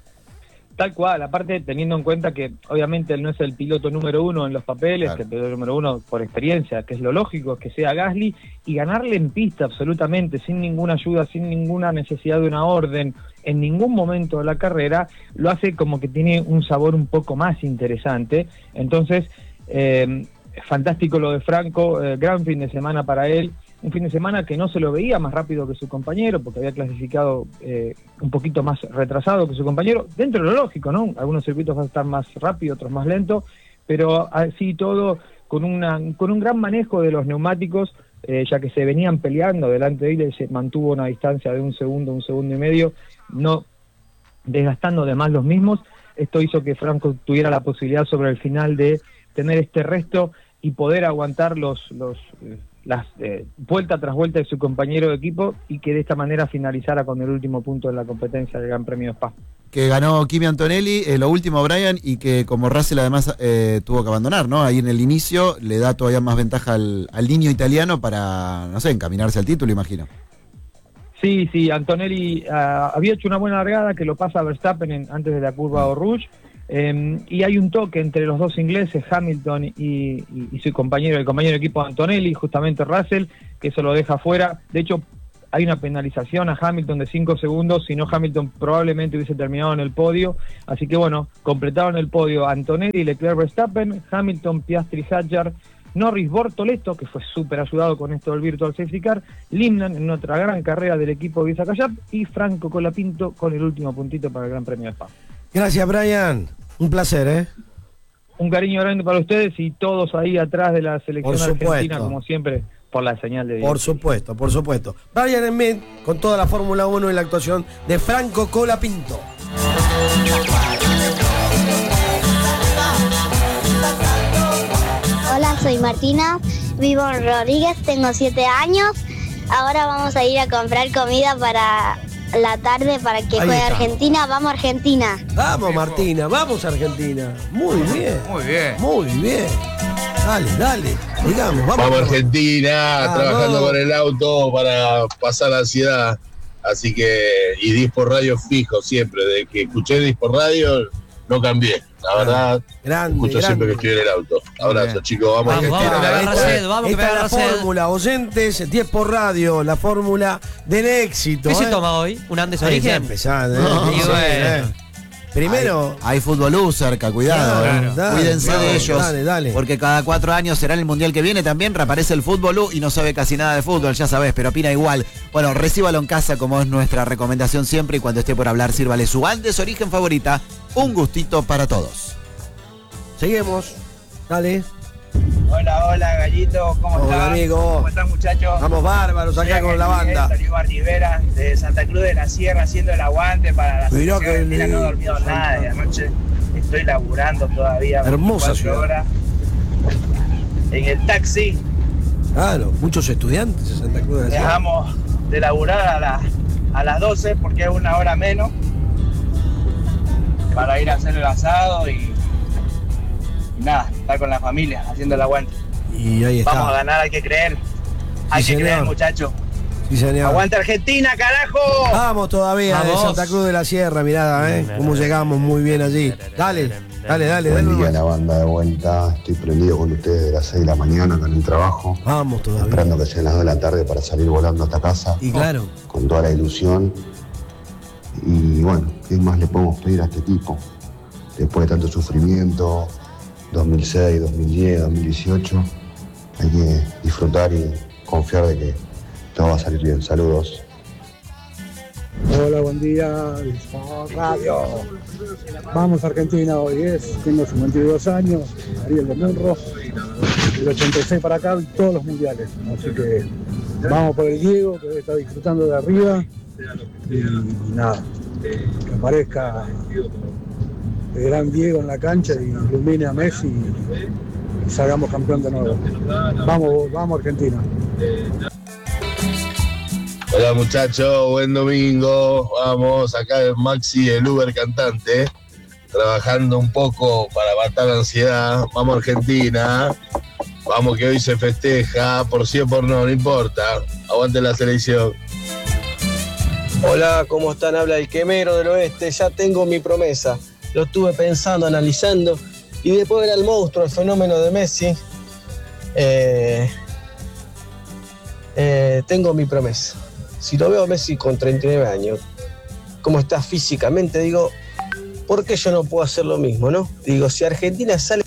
Tal cual, aparte teniendo en cuenta que obviamente él no es el piloto número uno en los papeles, claro. El piloto número uno por experiencia, que es lo lógico, que sea Gasly, y ganarle en pista absolutamente, sin ninguna ayuda, sin ninguna necesidad de una orden, en ningún momento de la carrera, lo hace como que tiene un sabor un poco más interesante. Entonces, eh, fantástico lo de Franco, eh, gran fin de semana para él. Un fin de semana que no se lo veía más rápido que su compañero, porque había clasificado eh, un poquito más retrasado que su compañero, dentro de lo lógico, ¿no? Algunos circuitos van a estar más rápido, otros más lento, pero así todo con una con un gran manejo de los neumáticos, eh, ya que se venían peleando delante de él, y se mantuvo una distancia de un segundo, un segundo y medio, no desgastando de más los mismos. Esto hizo que Franco tuviera la posibilidad sobre el final de tener este resto y poder aguantar los... los las eh, vuelta tras vuelta de su compañero de equipo y que de esta manera finalizara con el último punto de la competencia del Gran Premio de Spa. Que ganó Kimi Antonelli, eh, lo último Brian, y que como Russell además eh, tuvo que abandonar, ¿no? Ahí en el inicio le da todavía más ventaja al, al niño italiano para, no sé, encaminarse al título, imagino. Sí, sí, Antonelli uh, había hecho una buena largada que lo pasa a Verstappen en, antes de la curva Eau Rouge, eh, y hay un toque entre los dos ingleses, Hamilton y, y, y su compañero, el compañero de equipo Antonelli, justamente Russell, que eso lo deja fuera. De hecho, hay una penalización a Hamilton de cinco segundos, si no Hamilton probablemente hubiese terminado en el podio, así que bueno, completaron el podio Antonelli, Leclerc, Verstappen, Hamilton, Piastri, Hadjar, Norris, Bortoleto, que fue súper ayudado con esto del Virtual Safety Car, Limnan en otra gran carrera del equipo Visa Callap y Franco Colapinto con el último puntito para el Gran Premio de Spa. Gracias, Brian. Un placer, ¿eh? Un cariño grande para ustedes y todos ahí atrás de la selección argentina, como siempre, por la señal de Dios. Por supuesto, por supuesto. Brian Smith con toda la Fórmula uno y la actuación de Franco Colapinto. Hola, soy Martina, vivo en Rodríguez, tengo siete años. Ahora vamos a ir a comprar comida para la tarde para que Ahí juegue está. Argentina. ¡Vamos Argentina! Vamos, Martina, vamos, Argentina. Muy bien. Muy bien. Muy bien. Dale, dale. Digamos, vamos. Vamos Argentina, Vamos. trabajando con el auto para pasar la ansiedad. Así que, y Dispo Radio fijo siempre. Desde que escuché Dispo Radio, no cambié. La verdad, grande, escucho grande. siempre que estoy en el auto. Abrazo, chicos. Vamos, Vamos, Argentina. vamos, que agarra Esta- sed, vamos, que esta es agarra la sed. fórmula, oyentes, diez por radio, la fórmula del éxito. ¿Qué se ¿eh? toma hoy? ¿Un Andes Ahí está Origen? empezando, ¿eh? No, Sí, y sí, bueno. ¿eh? Primero, Hay, hay fútbol cerca, cuidado. Claro, eh. dale, Cuídense claro, de ellos. dale, dale. Porque cada cuatro años será el mundial que viene también. Reaparece el fútbol U y no sabe casi nada de fútbol, ya sabes, pero opina igual. Bueno, recíbalo en casa como es nuestra recomendación siempre. Y cuando esté por hablar, sírvale su Andes Origen favorita. Un gustito para todos. seguimos. Dale. Hola, hola, Gallito, ¿cómo Hola, están? amigo. ¿Cómo están, muchachos? Vamos bárbaros acá Soy con la Miguel, banda. Darío Rivera, de Santa Cruz de la Sierra, haciendo el aguante para la Mirá selección que argentina. No he lindo. dormido nada, de anoche estoy laburando todavía. Hermosa veinticuatro ciudad. horas. En el taxi, Claro, muchos estudiantes de Santa Cruz de la Sierra. dejamos de laburar a, la- a las doce porque es una hora menos para ir a hacer el asado y, y nada, estar con la familia haciendo el aguante. Y ahí está. Vamos a ganar, hay que creer. Hay Sí, que creer, señor. muchachos. Sí, señor. ¡Aguanta Argentina, carajo! Vamos todavía de Vamos. Santa Cruz de la Sierra, mirá, ¿eh? Cómo llegamos muy bien allí. Dale, dale, dale. Buen dale. día, la banda de vuelta. Estoy prendido con ustedes de las seis de la mañana con el trabajo. Vamos todavía. Esperando que sean las dos de la tarde para salir volando hasta casa. Y claro. Con toda la ilusión. Y bueno, ¿qué más le podemos pedir a este tipo? Después de tanto sufrimiento, dos mil seis, dos mil diez, dos mil dieciocho, hay que disfrutar y confiar de que todo va a salir bien. Saludos. Hola, buen día. Radio. Vamos Argentina, hoy es, tengo cincuenta y dos años, Ariel de Munro, del ochenta y seis para acá, todos los mundiales. Así que vamos por el Diego, que está disfrutando de arriba. Y, y nada, que aparezca el gran Diego en la cancha y ilumine a Messi y, y salgamos campeón de nuevo. Vamos, vamos Argentina. Hola muchachos, buen domingo. Vamos, acá el Maxi, el Uber cantante, trabajando un poco para matar la ansiedad. Vamos Argentina, vamos que hoy se festeja, por sí o por no, no importa. Aguante la selección. Hola, ¿cómo están? Habla el Quemero del Oeste. Ya tengo mi promesa. Lo estuve pensando, analizando. Y después de ver al monstruo, el fenómeno de Messi, eh, eh, tengo mi promesa. Si lo veo a Messi con treinta y nueve años, como está físicamente, digo, ¿por qué yo no puedo hacer lo mismo, no? Digo, si Argentina sale,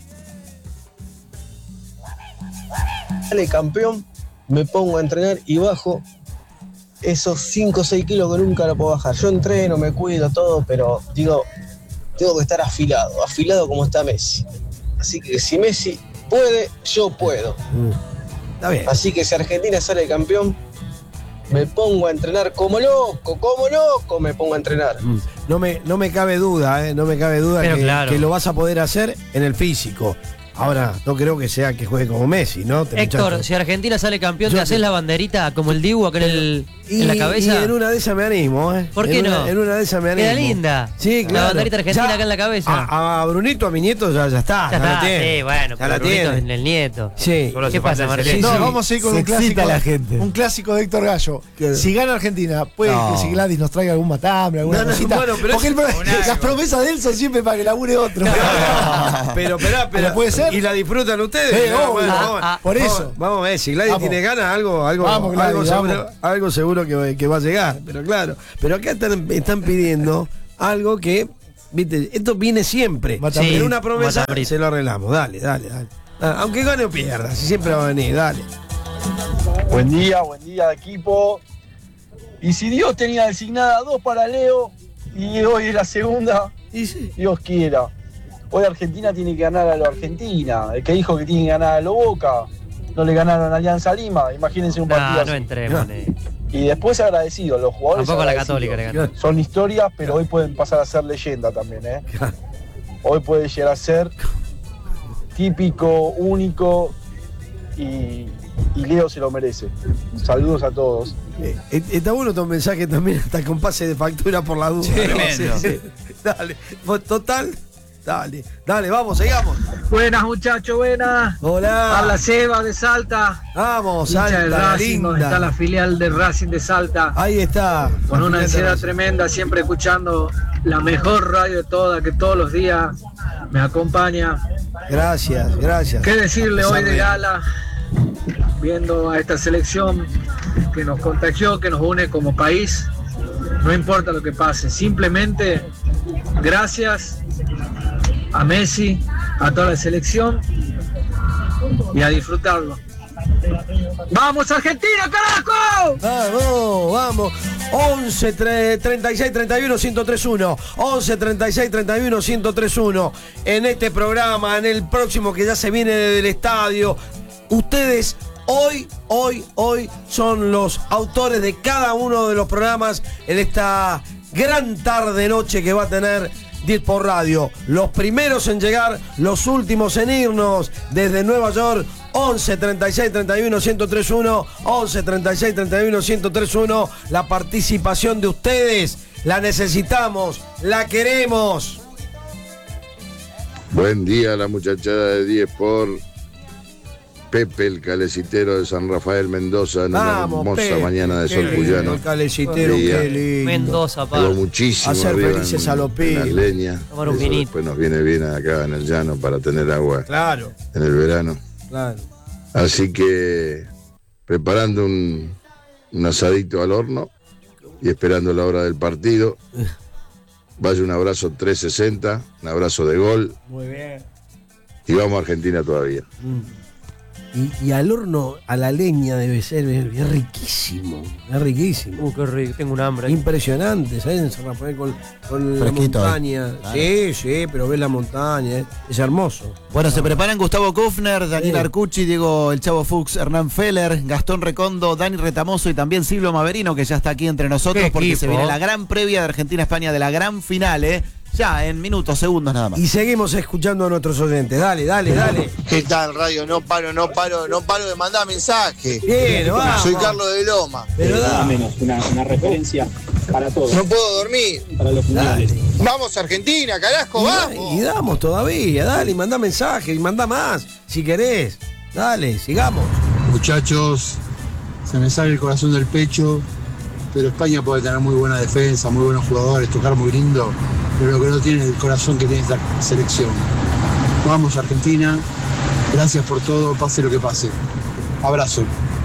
sale campeón, me pongo a entrenar y bajo esos cinco o seis kilos que nunca lo puedo bajar. Yo entreno, me cuido, todo, pero digo, tengo que estar afilado, afilado como está Messi. Así que si Messi puede, yo puedo. Está bien. Así que si Argentina sale campeón, me pongo a entrenar como loco, como loco me pongo a entrenar. No me, no me cabe duda, ¿eh? No me cabe duda Pero que, claro. que lo vas a poder hacer en el físico. Ahora, no creo que sea que juegue como Messi, ¿no? Este Héctor, muchacho. si Argentina sale campeón, Yo ¿te haces te- la banderita como el Dibu acá en, el, Y, en la cabeza? y en una de esas me animo, ¿eh? ¿Por qué En no? una- en una de esas me animo. Queda linda. Sí, La claro. banderita argentina Ya, acá en la cabeza. A, a Brunito, a mi nieto, ya, ya está. Ya Ya, la está, tiene. sí, bueno, ya la pero Brunito tiene. es el nieto. Sí. Solo ¿Qué hace pasa, falta el Marcelo? celeste. No, sí. vamos a ir con Se un clásico. excita la gente. Un clásico de Héctor Gallo. ¿Qué? Si gana Argentina, puede No. que si Gladys nos traiga algún matambre, alguna No, no, cosita. bueno, pero Porque es- el pro- un algo. las promesas de él son siempre para que labure otro. Pero, pero, pero, puede ser. ¿Y la disfrutan ustedes? Sí, No, obvio. bueno, Ah, vamos, ah, por vamos, eso. Vamos a ver, si Gladys Vamos. tiene ganas, algo, algo, Vamos, Gladys, algo, seguro, vamos. algo seguro que, que va a llegar. Pero claro, pero acá están, están pidiendo algo que, viste, esto viene siempre. Sí, Pero una promesa Matambrito. se lo arreglamos. Dale, dale, dale. Ah, aunque gane o pierda, si siempre va a venir, dale. Buen día, buen día equipo. Y si Dios tenía designada dos para Leo y hoy es la segunda, Y sí. Dios quiera. Hoy Argentina tiene que ganar a lo Argentina. El que dijo que tiene que ganar a lo Boca, no le ganaron a Alianza Lima. Imagínense un partido No, así. no entremos. en el- Y después agradecidos, los jugadores Tampoco a la agradecidos. Católica le ganó. Son historias, pero hoy pueden pasar a ser leyenda también, ¿eh? Hoy puede llegar a ser típico, único y, y Leo se lo merece. Saludos a todos. Eh, eh, está bueno tu mensaje también, hasta con pase de factura por la duda. ¿no? Tremendo. Sí, sí. Dale, Vos, total, dale, dale, vamos, sigamos. Buenas muchachos, buenas. Hola. Habla Seba de Salta. Vamos, Hincha del Salta, Racing, donde linda. está la filial del Racing de Salta. Ahí está. Con una Fíjate, ansiedad Racing. tremenda, siempre escuchando la mejor radio de todas, que todos los días me acompaña. Gracias, gracias. ¿Qué decirle Esa hoy de re- gala? Viendo a esta selección que nos contagió, que nos une como país. No importa lo que pase, simplemente gracias a Messi, a toda la selección y a disfrutarlo. ¡Vamos Argentina, carajo! Vamos, vamos. once, treinta y seis, treinta y uno, ciento tres uno. once, treinta y seis, treinta y uno, ciento tres uno. En este programa, en el próximo que ya se viene del estadio. Ustedes hoy, hoy, hoy son los autores de cada uno de los programas en esta gran tarde noche que va a tener diez por Radio. Los primeros en llegar, los últimos en irnos desde Nueva York. once, treinta y seis, treinta y uno, ciento tres uno. once, treinta y seis, treinta y uno, ciento tres uno. La participación de ustedes la necesitamos, la queremos. Buen día, la muchachada de diez por Pepe, el calecitero de San Rafael Mendoza, en Vamos, una hermosa Pepe, mañana de qué sol lindo, cuyano. el calecitero, Día. qué lindo. Mendoza, Hago aparte. muchísimo Hacer arriba felices en- a los en pibes. las leñas. Tomar un Eso vinito. después nos viene bien acá en el llano para tener agua Claro, en el verano. claro. Así que preparando un, un asadito al horno y esperando la hora del partido. Vaya un abrazo trescientos sesenta, un abrazo de gol Muy bien. y vamos a Argentina todavía. Y, y al horno, a la leña debe ser, es, es riquísimo, es riquísimo. Uh, qué rico, tengo un hambre. Impresionante, ¿sabes? En San Rafael con, con la Fresquito, montaña. eh. Claro. Sí, sí, pero ves la montaña, es, es hermoso. Bueno, se preparan Gustavo Kufner, Daniel Sí. Arcucci, Diego El Chavo Fuchs, Hernán Feller, Gastón Recondo, Dani Retamoso y también Silvio Maverino, que ya está aquí entre nosotros Qué porque equipo. se viene la gran previa de Argentina-España de la gran final, ¿eh? Ya en minutos, segundos nada más. Y seguimos escuchando a nuestros oyentes. Dale, dale, dale. ¿Qué tal, radio? No paro, no paro, no paro de mandar mensajes. Bien, vamos. Soy Carlos de Loma. Pero da. una, una referencia para todos. No puedo dormir. Para los Dale. Vamos Argentina, carajo, Y, vamos. y damos todavía, dale, y manda mensajes, y manda más, si querés. Dale, sigamos. Muchachos, se me sale el corazón del pecho, pero España puede tener muy buena defensa, muy buenos jugadores, tocar muy lindo, pero lo que no tiene es el corazón que tiene esta selección. Vamos Argentina, gracias por todo, pase lo que pase. Abrazo.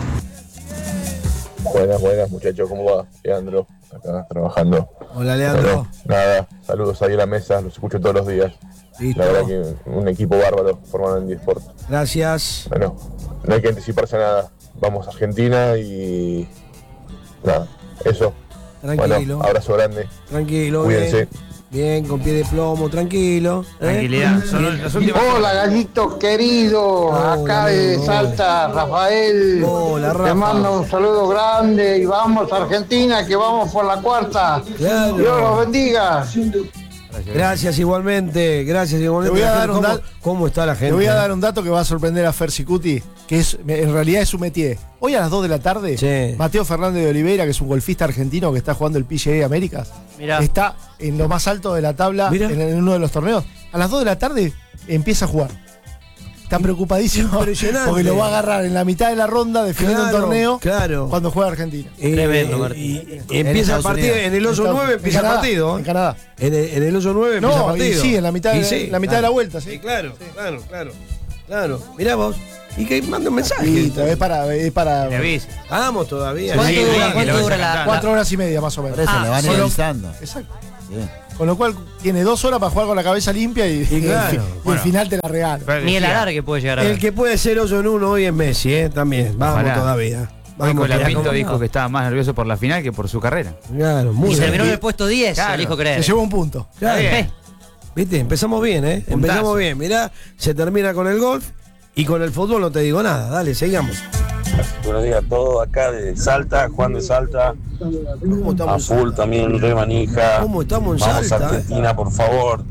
Buenas, buenas muchachos, ¿cómo va? Leandro, acá trabajando. Hola, Leandro. Bueno, nada, saludos ahí a la mesa, los escucho todos los días. Listo. La verdad que un equipo bárbaro formado en eSport. Gracias. Bueno, no hay que anticiparse a nada. Vamos a Argentina y nada, eso. Tranquilo. Bueno, abrazo grande. Tranquilo, Cuídense. bien. Bien, con pie de plomo, tranquilo. ¿eh? Tranquilidad. Son Bien. las últimas. Hola gallito querido, Hola, acá de amigo. Salta, Rafael. Hola, Rafa. Te mando un saludo grande y vamos Argentina, que vamos por la cuarta. Claro. Dios los bendiga. Gracias, Gracias igualmente, gracias igualmente. Te voy a dar un ¿Cómo, dato- ¿Cómo está la gente? Te voy a dar un dato que va a sorprender a Fer Sicuti, que es, en realidad es su métier. Hoy a las dos de la tarde, Sí. Mateo Fernández de Oliveira, que es un golfista argentino que está jugando el P G A Américas, Mirá. está en lo más alto de la tabla Mirá. en, en uno de los torneos. A las dos de la tarde empieza a jugar. Está preocupadísimo Impresionante. porque lo va a agarrar en la mitad de la ronda definiendo Claro, un torneo claro. cuando juega Argentina. Eh, Tremendo, eh, Martín. y- y En empieza el Estados partido, Unidos. en el hoyo En nueve empieza el Canadá, partido. En Canadá. En el, en el hoyo nueve empieza el No, y partido. sí, en la mitad, Y de, sí, la, mitad de la vuelta, sí. Sí, claro, claro, claro. Claro, mirá vos. Y que manda un mensaje. Listo, es para, es para Le avisa. Vamos todavía. ¿Cuánto Sí, dura, sí, que cuánto lo dura vaya la, cantando. cuatro horas y media más o menos. Por eso Ah, le van solo- avisando. Exacto. Bien. Con lo cual tiene dos horas para jugar con la cabeza limpia y, Y y claro, el, fi- y el bueno. final te la regalo. Pero Ni el decía, alargue puede llegar a El ver. que puede ser hoyo en uno hoy es Messi, ¿eh? También. Vamos Ojalá. todavía. Hoy Vamos Colapinto todavía. dijo que estaba más nervioso por la final que por su carrera. Claro, muy Y bien. terminó en el puesto diez, Claro. elijo Se creer. llevó un punto. Claro. Está bien. Eh, Viste, empezamos bien, ¿eh? Puntazo. Empezamos bien. Mirá, se termina con el golf y con el fútbol no te digo nada. Dale, sigamos. Buenos días a todos acá de Salta, Juan de Salta, ¿Cómo a estamos? full también, re manija. ¿Cómo estamos en Vamos Salta, a Argentina, por favor.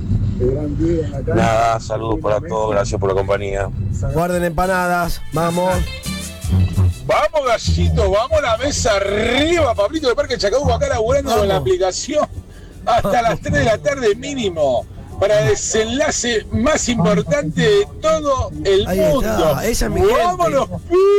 Nada, saludos para todos, gracias por la compañía. Guarden empanadas. Vamos. Vamos, gallito, vamos a la mesa arriba, Pablito de Parque Chacabuco, acá laburando con la aplicación hasta las tres de la tarde mínimo. Para el desenlace más importante de todo el Ahí mundo. está, esa es mi gente. ¡Vámonos,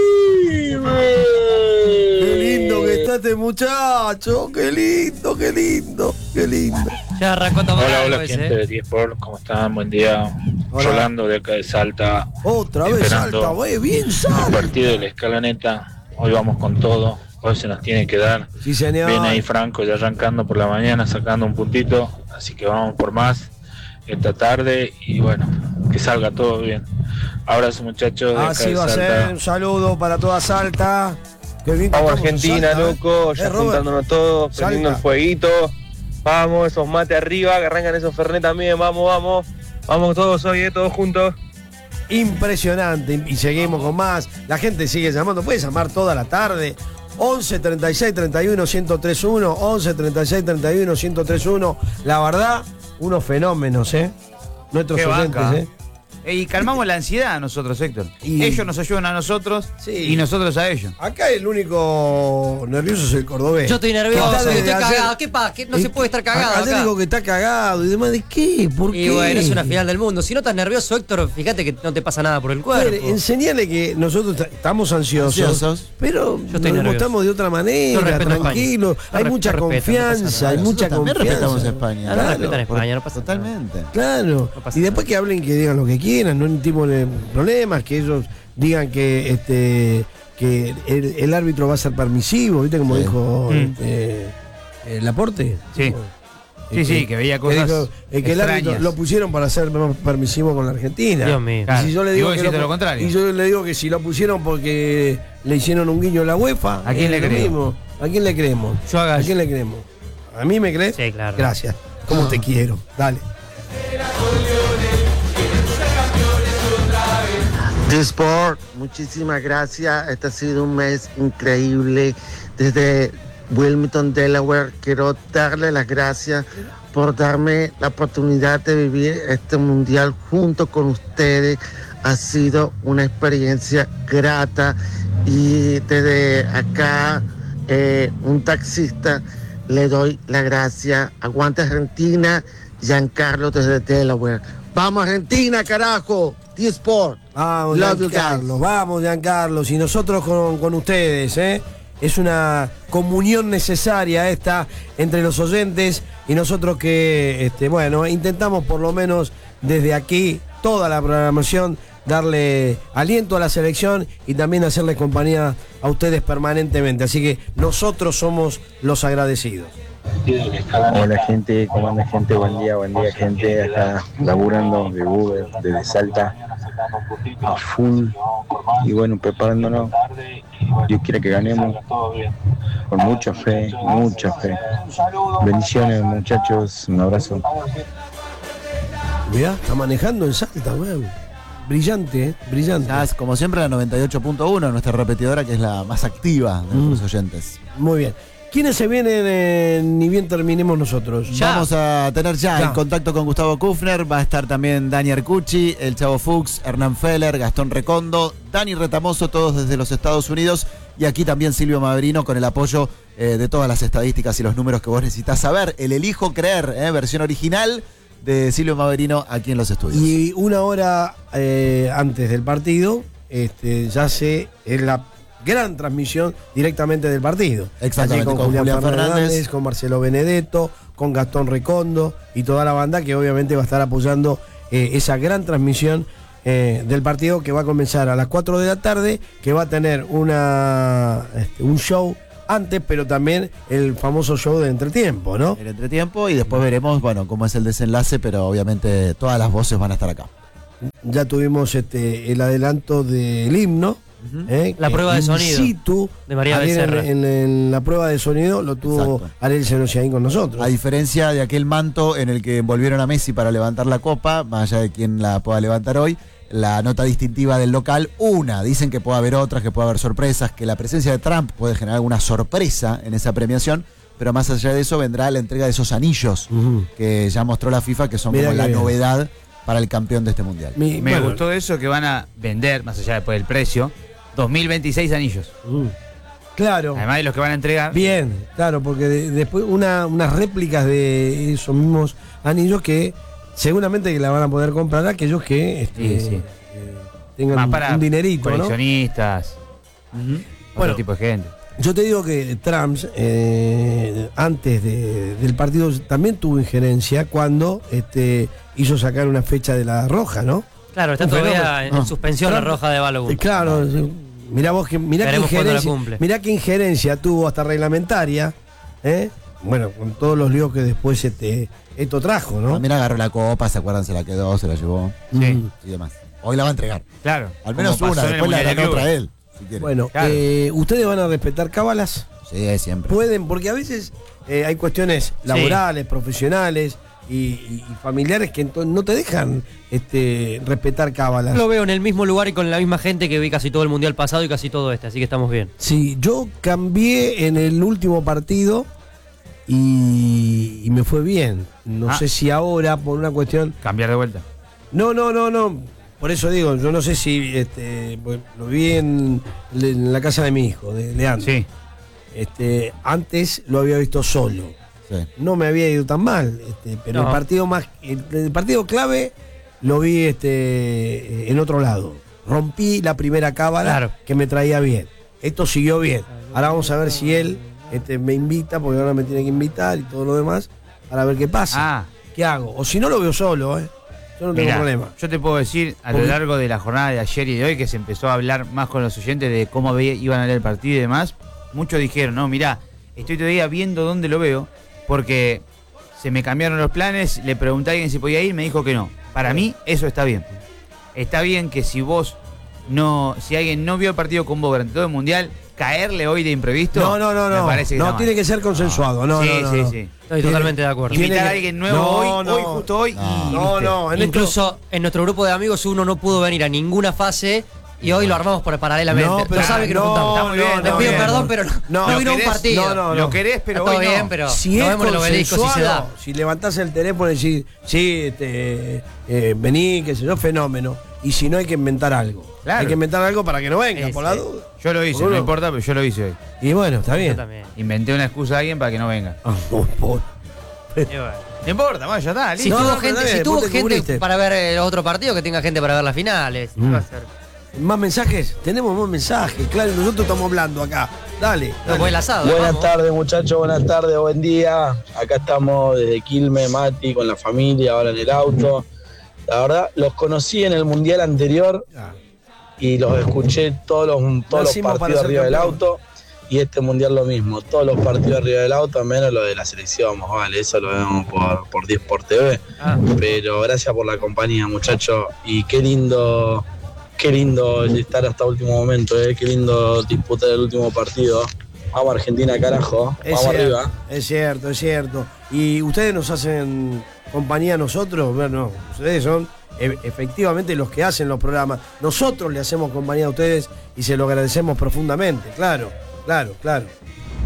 pibes! Qué lindo que está este muchacho. Qué lindo, qué lindo, qué lindo. Ya arrancó a tomar Hola, algo hola ese, gente eh. de diez por, ¿cómo están? Buen día. Hola. Rolando de acá de Salta. Otra vez Esperando Salta, güey, bien El Salta. partido de la escaloneta. Hoy vamos con todo. Hoy se nos tiene que dar. Sí, señor. Viene ahí Franco ya arrancando por la mañana, sacando un puntito. Así que vamos por más esta tarde. Y bueno, que salga todo bien. Abrazo, muchachos. De acá Así de va a Salta. ser. Un saludo para toda Salta. Qué bien que Vamos estamos en Argentina, Salta, ¿eh? loco, ya Eh, Robert. juntándonos todos, prendiendo Salta. el fueguito. Vamos, esos mates arriba, que arrancan esos Fernet también, vamos, vamos. Vamos todos hoy, eh, todos juntos. Impresionante. Y seguimos con más. La gente sigue llamando. Puedes llamar toda la tarde. once treinta y seis treinta y uno ciento treinta y uno. once treinta y seis treinta y uno ciento treinta y uno. La verdad, unos fenómenos, ¿eh? Nuestros Qué oyentes, banca. ¿eh? Eh, Y calmamos la ansiedad nosotros, Héctor. Y- Ellos nos ayudan a nosotros Sí. y nosotros a ellos. Acá el único nervioso es el cordobés. Yo estoy Que nervioso, está estoy desde ayer- cagado. ¿Qué pasa? ¿Qué- No se puede estar cagado Ayer acá. dijo que está cagado y demás. ¿De qué? ¿Por Y qué? bueno, es una final del mundo. Si no estás nervioso, Héctor, fíjate que no te pasa nada por el cuerpo. Ver, enseñale que nosotros ta- estamos ansiosos, Ansiosos. pero Yo estoy nos nervioso. mostramos de otra Yo manera, respeto a tranquilo. España. Hay Yo mucha respeto, no pasa confianza, nada. hay mucha Nosotros también respetamos a confianza. España. No, Claro, respetan a España, no pasa nada. Totalmente. Claro. pasa Y después que hablen, que digan lo que quieran, no hay tipo de problemas, que ellos digan que este que el, el árbitro va a ser permisivo, ¿viste? Como Sí. dijo Mm. este, el Laporte. Sí. Sí, sí, que veía cosas dijo, eh, que el árbitro extrañas. lo pusieron para ser más permisivo con la Argentina. Dios mío. Y si yo le Y digo vos que dijiste lo contrario. Y yo le digo que si lo pusieron porque le hicieron un guiño a la UEFA. ¿A quién es le lo creo? mismo. ¿A quién le creemos? Yo a ¿A Gallo. quién le creemos? ¿A mí me crees? Sí, claro. Gracias. ¿Cómo te quiero? Dale. Sport, muchísimas gracias. Este ha sido un mes increíble. Desde Wilmington, Delaware, quiero darle las gracias por darme la oportunidad de vivir este mundial junto con ustedes. Ha sido una experiencia grata y desde acá, eh, un taxista, le doy la gracia. Aguante Argentina, Giancarlo desde Delaware. Vamos Argentina, carajo. D-Sport. Vamos, Love you Giancarlo, vamos, Giancarlo. Y nosotros con, con ustedes, ¿eh? Es una comunión necesaria esta entre los oyentes y nosotros que, este, bueno, intentamos por lo menos desde aquí, toda la programación, darle aliento a la selección y también hacerle compañía a ustedes permanentemente. Así que nosotros somos los agradecidos. Hola gente, ¿cómo anda gente? Buen día, buen día gente, acá laburando de Uber, desde Salta, a full, y bueno, preparándonos, Dios quiere que ganemos, con mucha fe, mucha fe. Bendiciones muchachos, un abrazo. Mirá, está manejando en Salta, weón. Brillante, ¿eh? Brillante. Ya es, como siempre, la noventa y ocho punto uno, nuestra repetidora, que es la más activa de Mm. nuestros oyentes. Muy bien. ¿Quiénes se vienen eh, ni bien terminemos nosotros? Ya. Vamos a tener ya, Ya. el contacto con Gustavo Kufner. Va a estar también Dani Arcucci, el Chavo Fuchs, Hernán Feller, Gastón Recondo, Dani Retamoso, todos desde los Estados Unidos. Y aquí también Silvio Maverino con el apoyo eh, de todas las estadísticas y los números que vos necesitas saber. El Elijo Creer, eh, versión original de Silvio Maverino aquí en los estudios. Y una hora eh, antes del partido, este, ya se es la gran transmisión directamente del partido. Exactamente, Allí con, con Julián, Julián Fernández, Fernández, con Marcelo Benedetto, con Gastón Recondo y toda la banda que obviamente va a estar apoyando eh, esa gran transmisión eh, del partido que va a comenzar a las cuatro de la tarde, que va a tener una este, un show antes, pero también el famoso show de entretiempo, ¿no? El entretiempo y después veremos, bueno, cómo es el desenlace, pero obviamente todas las voces van a estar acá. Ya tuvimos este el adelanto del himno. ¿eh? La Que prueba de in sonido situ, de María ayer Becerra. En, en- en la prueba de sonido lo tuvo Exacto. Ariel Senosiaín con nosotros. A diferencia de aquel manto en el que envolvieron a Messi para levantar la copa, más allá de quien la pueda levantar hoy, la nota distintiva del local, una, dicen que puede haber otras, que puede haber sorpresas, que la presencia de Trump puede generar alguna sorpresa en esa premiación, pero más allá de eso vendrá la entrega de esos anillos Ujú. que ya mostró la FIFA, que son Mirá como qué la bien. novedad para el campeón de este mundial. Mi- Me bueno, gustó eso que van a vender, más allá después del precio, dos mil veintiséis anillos. mm, Claro. Además de los que van a entregar. Bien, claro, porque de- después una, unas réplicas de esos mismos anillos que seguramente que la van a poder comprar aquellos que este, Sí, sí. eh, tengan Más para un dinerito, ¿no? coleccionistas, Bueno. otro tipo de gente. Yo te digo que Trump, eh, antes de- del partido, también tuvo injerencia cuando este, hizo sacar una fecha de la roja, ¿no? Claro, está Un todavía fenómeno. en, en Ah. suspensión la Trump- roja de Balogun. Eh, Claro, mirá vos que mirá qué, Veremos cuándo la injerencia, cumple. mirá qué injerencia tuvo hasta reglamentaria, ¿eh? Bueno, con todos los líos que después este, esto trajo, ¿no? También agarró la copa, ¿se acuerdan? Se la quedó, se la llevó. Sí. Y demás. Hoy la va a entregar. Claro. Al menos como una, pasó en el después la Mundial de ganó otra Clubes. él. Si quiere. Bueno, Claro. eh, ¿ustedes van a respetar cábalas? Sí, siempre. Pueden, porque a veces eh, hay cuestiones laborales, profesionales y, y- y familiares que ento- no te dejan este, respetar cábalas. Lo veo en el mismo lugar y con la misma gente que vi casi todo el mundial pasado y casi todo este, así que estamos bien. Sí, yo cambié en el último partido y, y me fue bien. No Ah. sé si ahora, por una cuestión. Cambiar de vuelta. No, no, no, no. Por eso digo, yo no sé si este, pues, lo vi en, en la casa de mi hijo, de Leandro. Sí. Este, antes lo había visto solo. Sí. No me había ido tan mal, este, pero No. el partido más, el, el partido clave lo vi este, en otro lado. Rompí la primera cábala Claro. que me traía bien. Esto siguió bien. Ahora vamos a ver si él este, me invita, porque ahora me tiene que invitar y todo lo demás, para ver qué pasa. Ah, ¿Qué hago? O si no lo veo solo, ¿eh? Yo no tengo mirá, problema. yo te puedo decir a lo Porque- largo de la jornada de ayer y de hoy que se empezó a hablar más con los oyentes de cómo veía- iban a ver el partido y demás. Muchos dijeron, no, mirá, estoy todavía viendo dónde lo veo porque se me cambiaron los planes, le pregunté a alguien si podía ir, me dijo que no. Para mí eso está bien. Está bien que si vos no, si alguien no vio el partido con vos durante todo el mundial, caerle hoy de imprevisto. No, no, no, me no. parece que No, está tiene mal. que ser consensuado. No, sí, no, no, sí, no. sí. Estoy totalmente de acuerdo. Tiene Invitar a que- alguien nuevo No, hoy, no. hoy, justo hoy, y No, viste. no, en Incluso en nuestro grupo de amigos uno no pudo venir a ninguna fase y hoy lo armamos por paralelamente. No, pero- Lo sabe que nos no, juntamos. Está muy bien, Les no, pido bien. perdón, pero no, No, no ¿lo vino a un querés? partido. No, no, no. Lo querés, pero Está todo hoy bien, no. pero Si nos es vemos en el obelisco si se da. consensuado, si levantás el teléfono y decís, sí, este, eh, vení, qué sé yo, fenómeno. Y si no, hay que inventar algo. Claro. Hay que inventar algo para que no venga, Sí, por sí. la duda. Yo lo hice, Seguro. no importa, pero yo lo hice hoy. Y bueno, está Yo bien. también. Inventé una excusa a alguien para que no venga. Ah, no, por- Y bueno. No importa, bueno, ya está, Si listo. No, tuvo no, gente, está bien, si tuvo vos te gente cubriste. para ver eh, los otros partidos, que tenga gente para ver las finales. ¿Qué Mm. va a hacer? ¿Más mensajes? Tenemos más mensajes. Claro, nosotros estamos hablando acá. Dale. No, dale. fue el asado. Buenas vamos. tardes muchachos, buenas tardes, buen día. Acá estamos desde Quilmes, Mati, con la familia, ahora en el auto. La verdad, los conocí en el mundial anterior Ah. y los escuché todos los, todos los Nacimos para partidos ser arriba del campeón. auto. Y este mundial lo mismo, todos los partidos arriba del auto, menos lo de la selección, más vale, eso lo vemos por, por diez por T V. Ah. Pero gracias por la compañía, muchachos. Y qué lindo, qué lindo estar hasta último momento, eh. Qué lindo disputar el último partido. Vamos Argentina, carajo. Es Vamos cierto, arriba. es cierto, es cierto. Y ustedes nos hacen compañía a nosotros, bueno, ustedes son e- efectivamente los que hacen los programas. Nosotros le hacemos compañía a ustedes y se lo agradecemos profundamente, claro, claro, claro.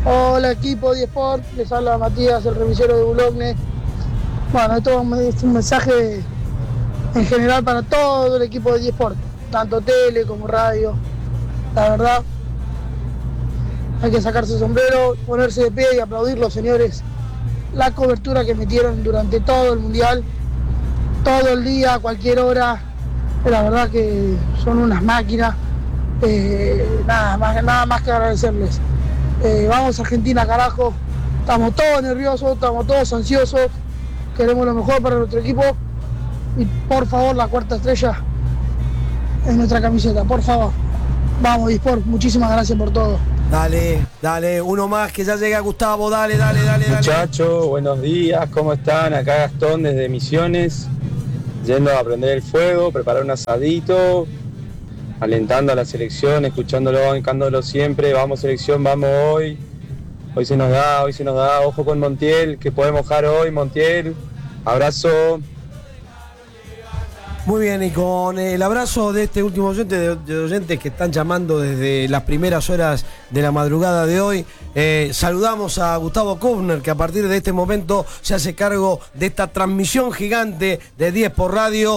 Hola equipo de Sport, les habla Matías, el revisero de Boulogne. Bueno, esto es un mensaje en general para todo el equipo de Sport, tanto tele como radio. La verdad, hay que sacarse el sombrero, ponerse de pie y aplaudir los señores la cobertura que metieron durante todo el mundial, todo el día, a cualquier hora. La verdad que son unas máquinas. Eh, nada más, nada más que agradecerles. Eh, vamos Argentina, carajo. Estamos todos nerviosos, estamos todos ansiosos. Queremos lo mejor para nuestro equipo. Y por favor, la cuarta estrella en nuestra camiseta, por favor. Vamos, Disport, muchísimas gracias por todo. Dale, dale, uno más que ya llega Gustavo, dale, dale, dale, dale. Muchachos, buenos días, ¿cómo están? Acá Gastón desde Misiones, yendo a prender el fuego, preparar un asadito, alentando a la selección, escuchándolo, bancándolo siempre. Vamos selección, vamos hoy. Hoy se nos da, hoy se nos da. Ojo con Montiel, que puede mojar hoy, Montiel. Abrazo. Muy bien, y con el abrazo de este último oyente, de, de oyentes que están llamando desde las primeras horas de la madrugada de hoy, eh, saludamos a Gustavo Kufner, que a partir de este momento se hace cargo de esta transmisión gigante de diez por radio,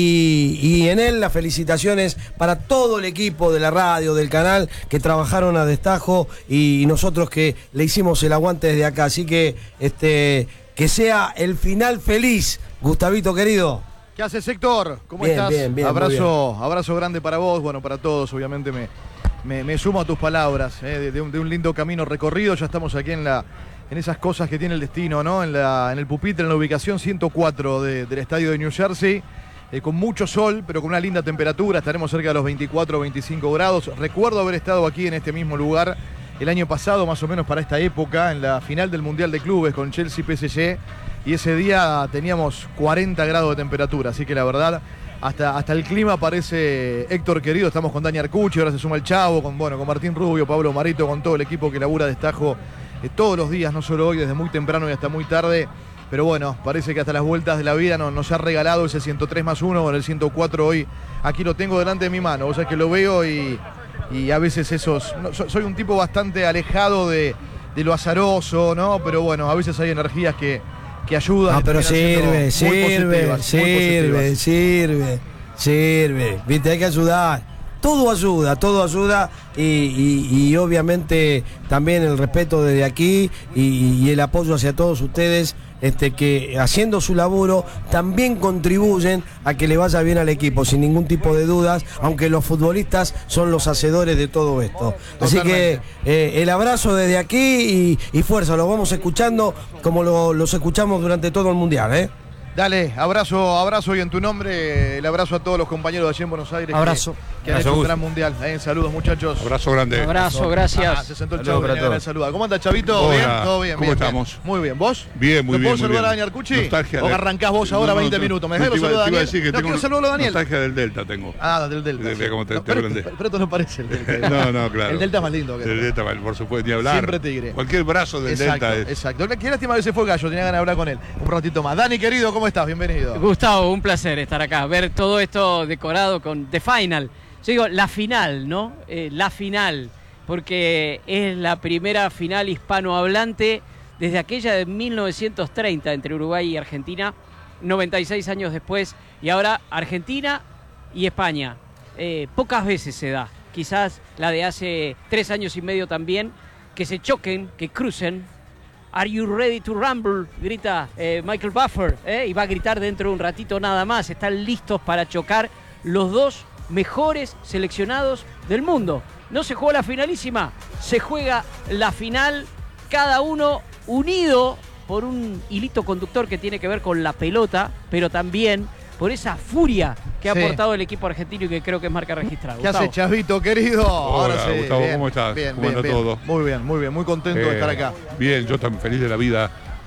y, y en él las felicitaciones para todo el equipo de la radio, del canal, que trabajaron a destajo, y nosotros que le hicimos el aguante desde acá. Así que este que sea el final feliz, Gustavito querido. ¿Qué haces, Héctor? ¿Cómo bien, estás? Bien, bien, abrazo, bien. abrazo grande para vos, bueno, para todos, obviamente me, me, me sumo a tus palabras, eh, de, de, un, de un lindo camino recorrido. Ya estamos aquí en la en esas cosas que tiene el destino, ¿no? En, la, en el pupitre, en la ubicación ciento cuatro de, del estadio de New Jersey, eh, con mucho sol, pero con una linda temperatura. Estaremos cerca de los veinticuatro o veinticinco grados. Recuerdo haber estado aquí en este mismo lugar el año pasado, más o menos para esta época, en la final del Mundial de Clubes con Chelsea P S G. Y ese día teníamos cuarenta grados de temperatura, así que la verdad, hasta, hasta el clima parece, Héctor querido. Estamos con Dani Arcucci, ahora se suma el Chavo, con, bueno, con Martín Rubio, Pablo Marito, con todo el equipo que labura destajo eh, todos los días, no solo hoy, desde muy temprano y hasta muy tarde. Pero bueno, parece que hasta las vueltas de la vida nos, nos ha regalado ese ciento tres más uno, con el ciento cuatro hoy. Aquí lo tengo delante de mi mano, o sea que lo veo y, y a veces esos... No, soy un tipo bastante alejado de, de lo azaroso, ¿no? Pero bueno, a veces hay energías que... que ayuda. Ah, pero sirve, sirve, sirve, sirve, sirve. Viste, hay que ayudar. Todo ayuda, todo ayuda y, y, y obviamente también el respeto desde aquí y, y el apoyo hacia todos ustedes, este, que haciendo su laburo también contribuyen a que le vaya bien al equipo, sin ningún tipo de dudas, aunque los futbolistas son los hacedores de todo esto. Así que eh, el abrazo desde aquí y, y fuerza, los vamos escuchando como lo, los escuchamos durante todo el Mundial, ¿eh? Dale, abrazo, abrazo y en tu nombre el abrazo a todos los compañeros de allí en Buenos Aires. Abrazo. Que, que han hecho un gran mundial. Eh, saludos, muchachos. Abrazo grande. Abrazo, gracias. Ah, se sentó el Chavo para el saludo. ¿Cómo anda, Chavito? Hola. ¿Bien? ¿Todo bien? ¿Cómo bien, estamos? Bien. Muy bien. ¿Vos? Bien, muy ¿Te bien. puedo saludar bien. a Dani Arcucci? Nostalgia ¿O de... arrancás vos ahora no, no, veinte no, minutos? ¿Me no, dejás te lo iba- saludo a te iba a Daniel? decir que No, tengo quiero saludar a Daniel. nostalgia del Delta tengo. Ah, del Delta. De- de cómo te- No, te pero, hablo del pero, pero esto no parece el Delta. No, no, claro. El Delta es más lindo que El Delta, por supuesto, ni hablar. Siempre Tigre. Cualquier brazo del Exacto, Delta es... exacto. Qué lástima que se fue Gallo, tenía ganas de hablar con él un ratito más. Dani, querido, ¿cómo estás? Bienvenido. Gustavo, un placer estar acá, ver todo esto decorado con The Final. Yo digo, la final, ¿no? Eh, la final, porque es la primera final hispanohablante desde aquella de mil novecientos treinta entre Uruguay y Argentina, noventa y seis años después, y ahora Argentina y España. Eh, pocas veces se da, quizás la de hace tres años y medio también, que se choquen, que crucen. Are you ready to rumble? Grita eh, Michael Buffer, ¿eh? Y va a gritar dentro de un ratito nada más. Están listos para chocar los dos mejores seleccionados del mundo. No se juega la finalísima, se juega la final, cada uno unido por un hilito conductor que tiene que ver con la pelota, pero también por esa furia que ha Sí. aportado el equipo argentino y que creo que es marca registrada. ¿Qué Gustavo. hace, Chavito, querido? Hola, Ahora sí. Gustavo, bien, ¿cómo estás? Bien, ¿Cómo bien, anda bien. todo? Muy bien, muy bien. Muy contento de Eh, estar acá. Bien, yo también feliz de la vida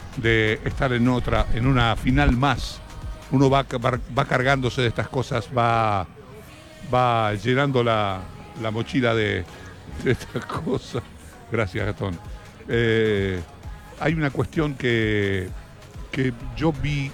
de estar en otra, en una final más. Uno va, va, va cargándose de estas cosas, va, va llenando la, la mochila de, de estas cosas. Gracias, Gastón. Eh, hay una cuestión que, que yo vi,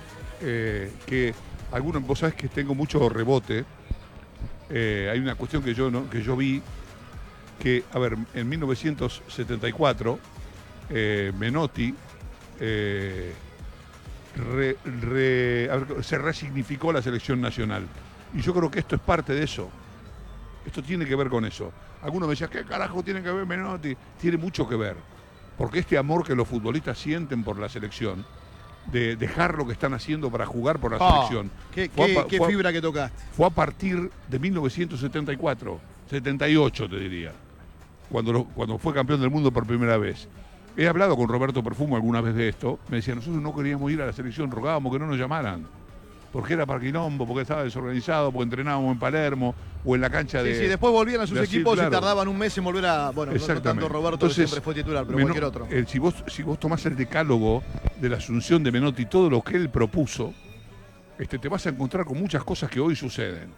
eh, que algunos, vos sabés que tengo mucho rebote. Eh, hay una cuestión que yo, ¿no? que yo vi que, a ver, en mil novecientos setenta y cuatro, eh, Menotti eh, re, re, a ver, se resignificó la selección nacional. Y yo creo que esto es parte de eso. Esto tiene que ver con eso. Algunos me decían, ¿qué carajo tiene que ver Menotti? Tiene mucho que ver. Porque este amor que los futbolistas sienten por la selección, de dejar lo que están haciendo para jugar por la Oh, selección. qué, fue qué, a, qué fue, fibra que tocaste. Fue a partir de mil novecientos setenta y cuatro, setenta y ocho te diría, cuando, lo, cuando fue campeón del mundo por primera vez. He hablado con Roberto Perfumo alguna vez de esto. Me decía, nosotros no queríamos ir a la selección, rogábamos que no nos llamaran. Porque era para quilombo, porque estaba desorganizado, porque entrenábamos en Palermo o en la cancha de... Sí, sí, después volvían a sus Brasil, equipos claro. y tardaban un mes en volver a... Bueno, no, no tanto Roberto, Entonces, que siempre fue titular, pero Meno, cualquier otro. El, si, vos, si vos tomás el decálogo de la asunción de Menotti y todo lo que él propuso, este, te vas a encontrar con muchas cosas que hoy suceden.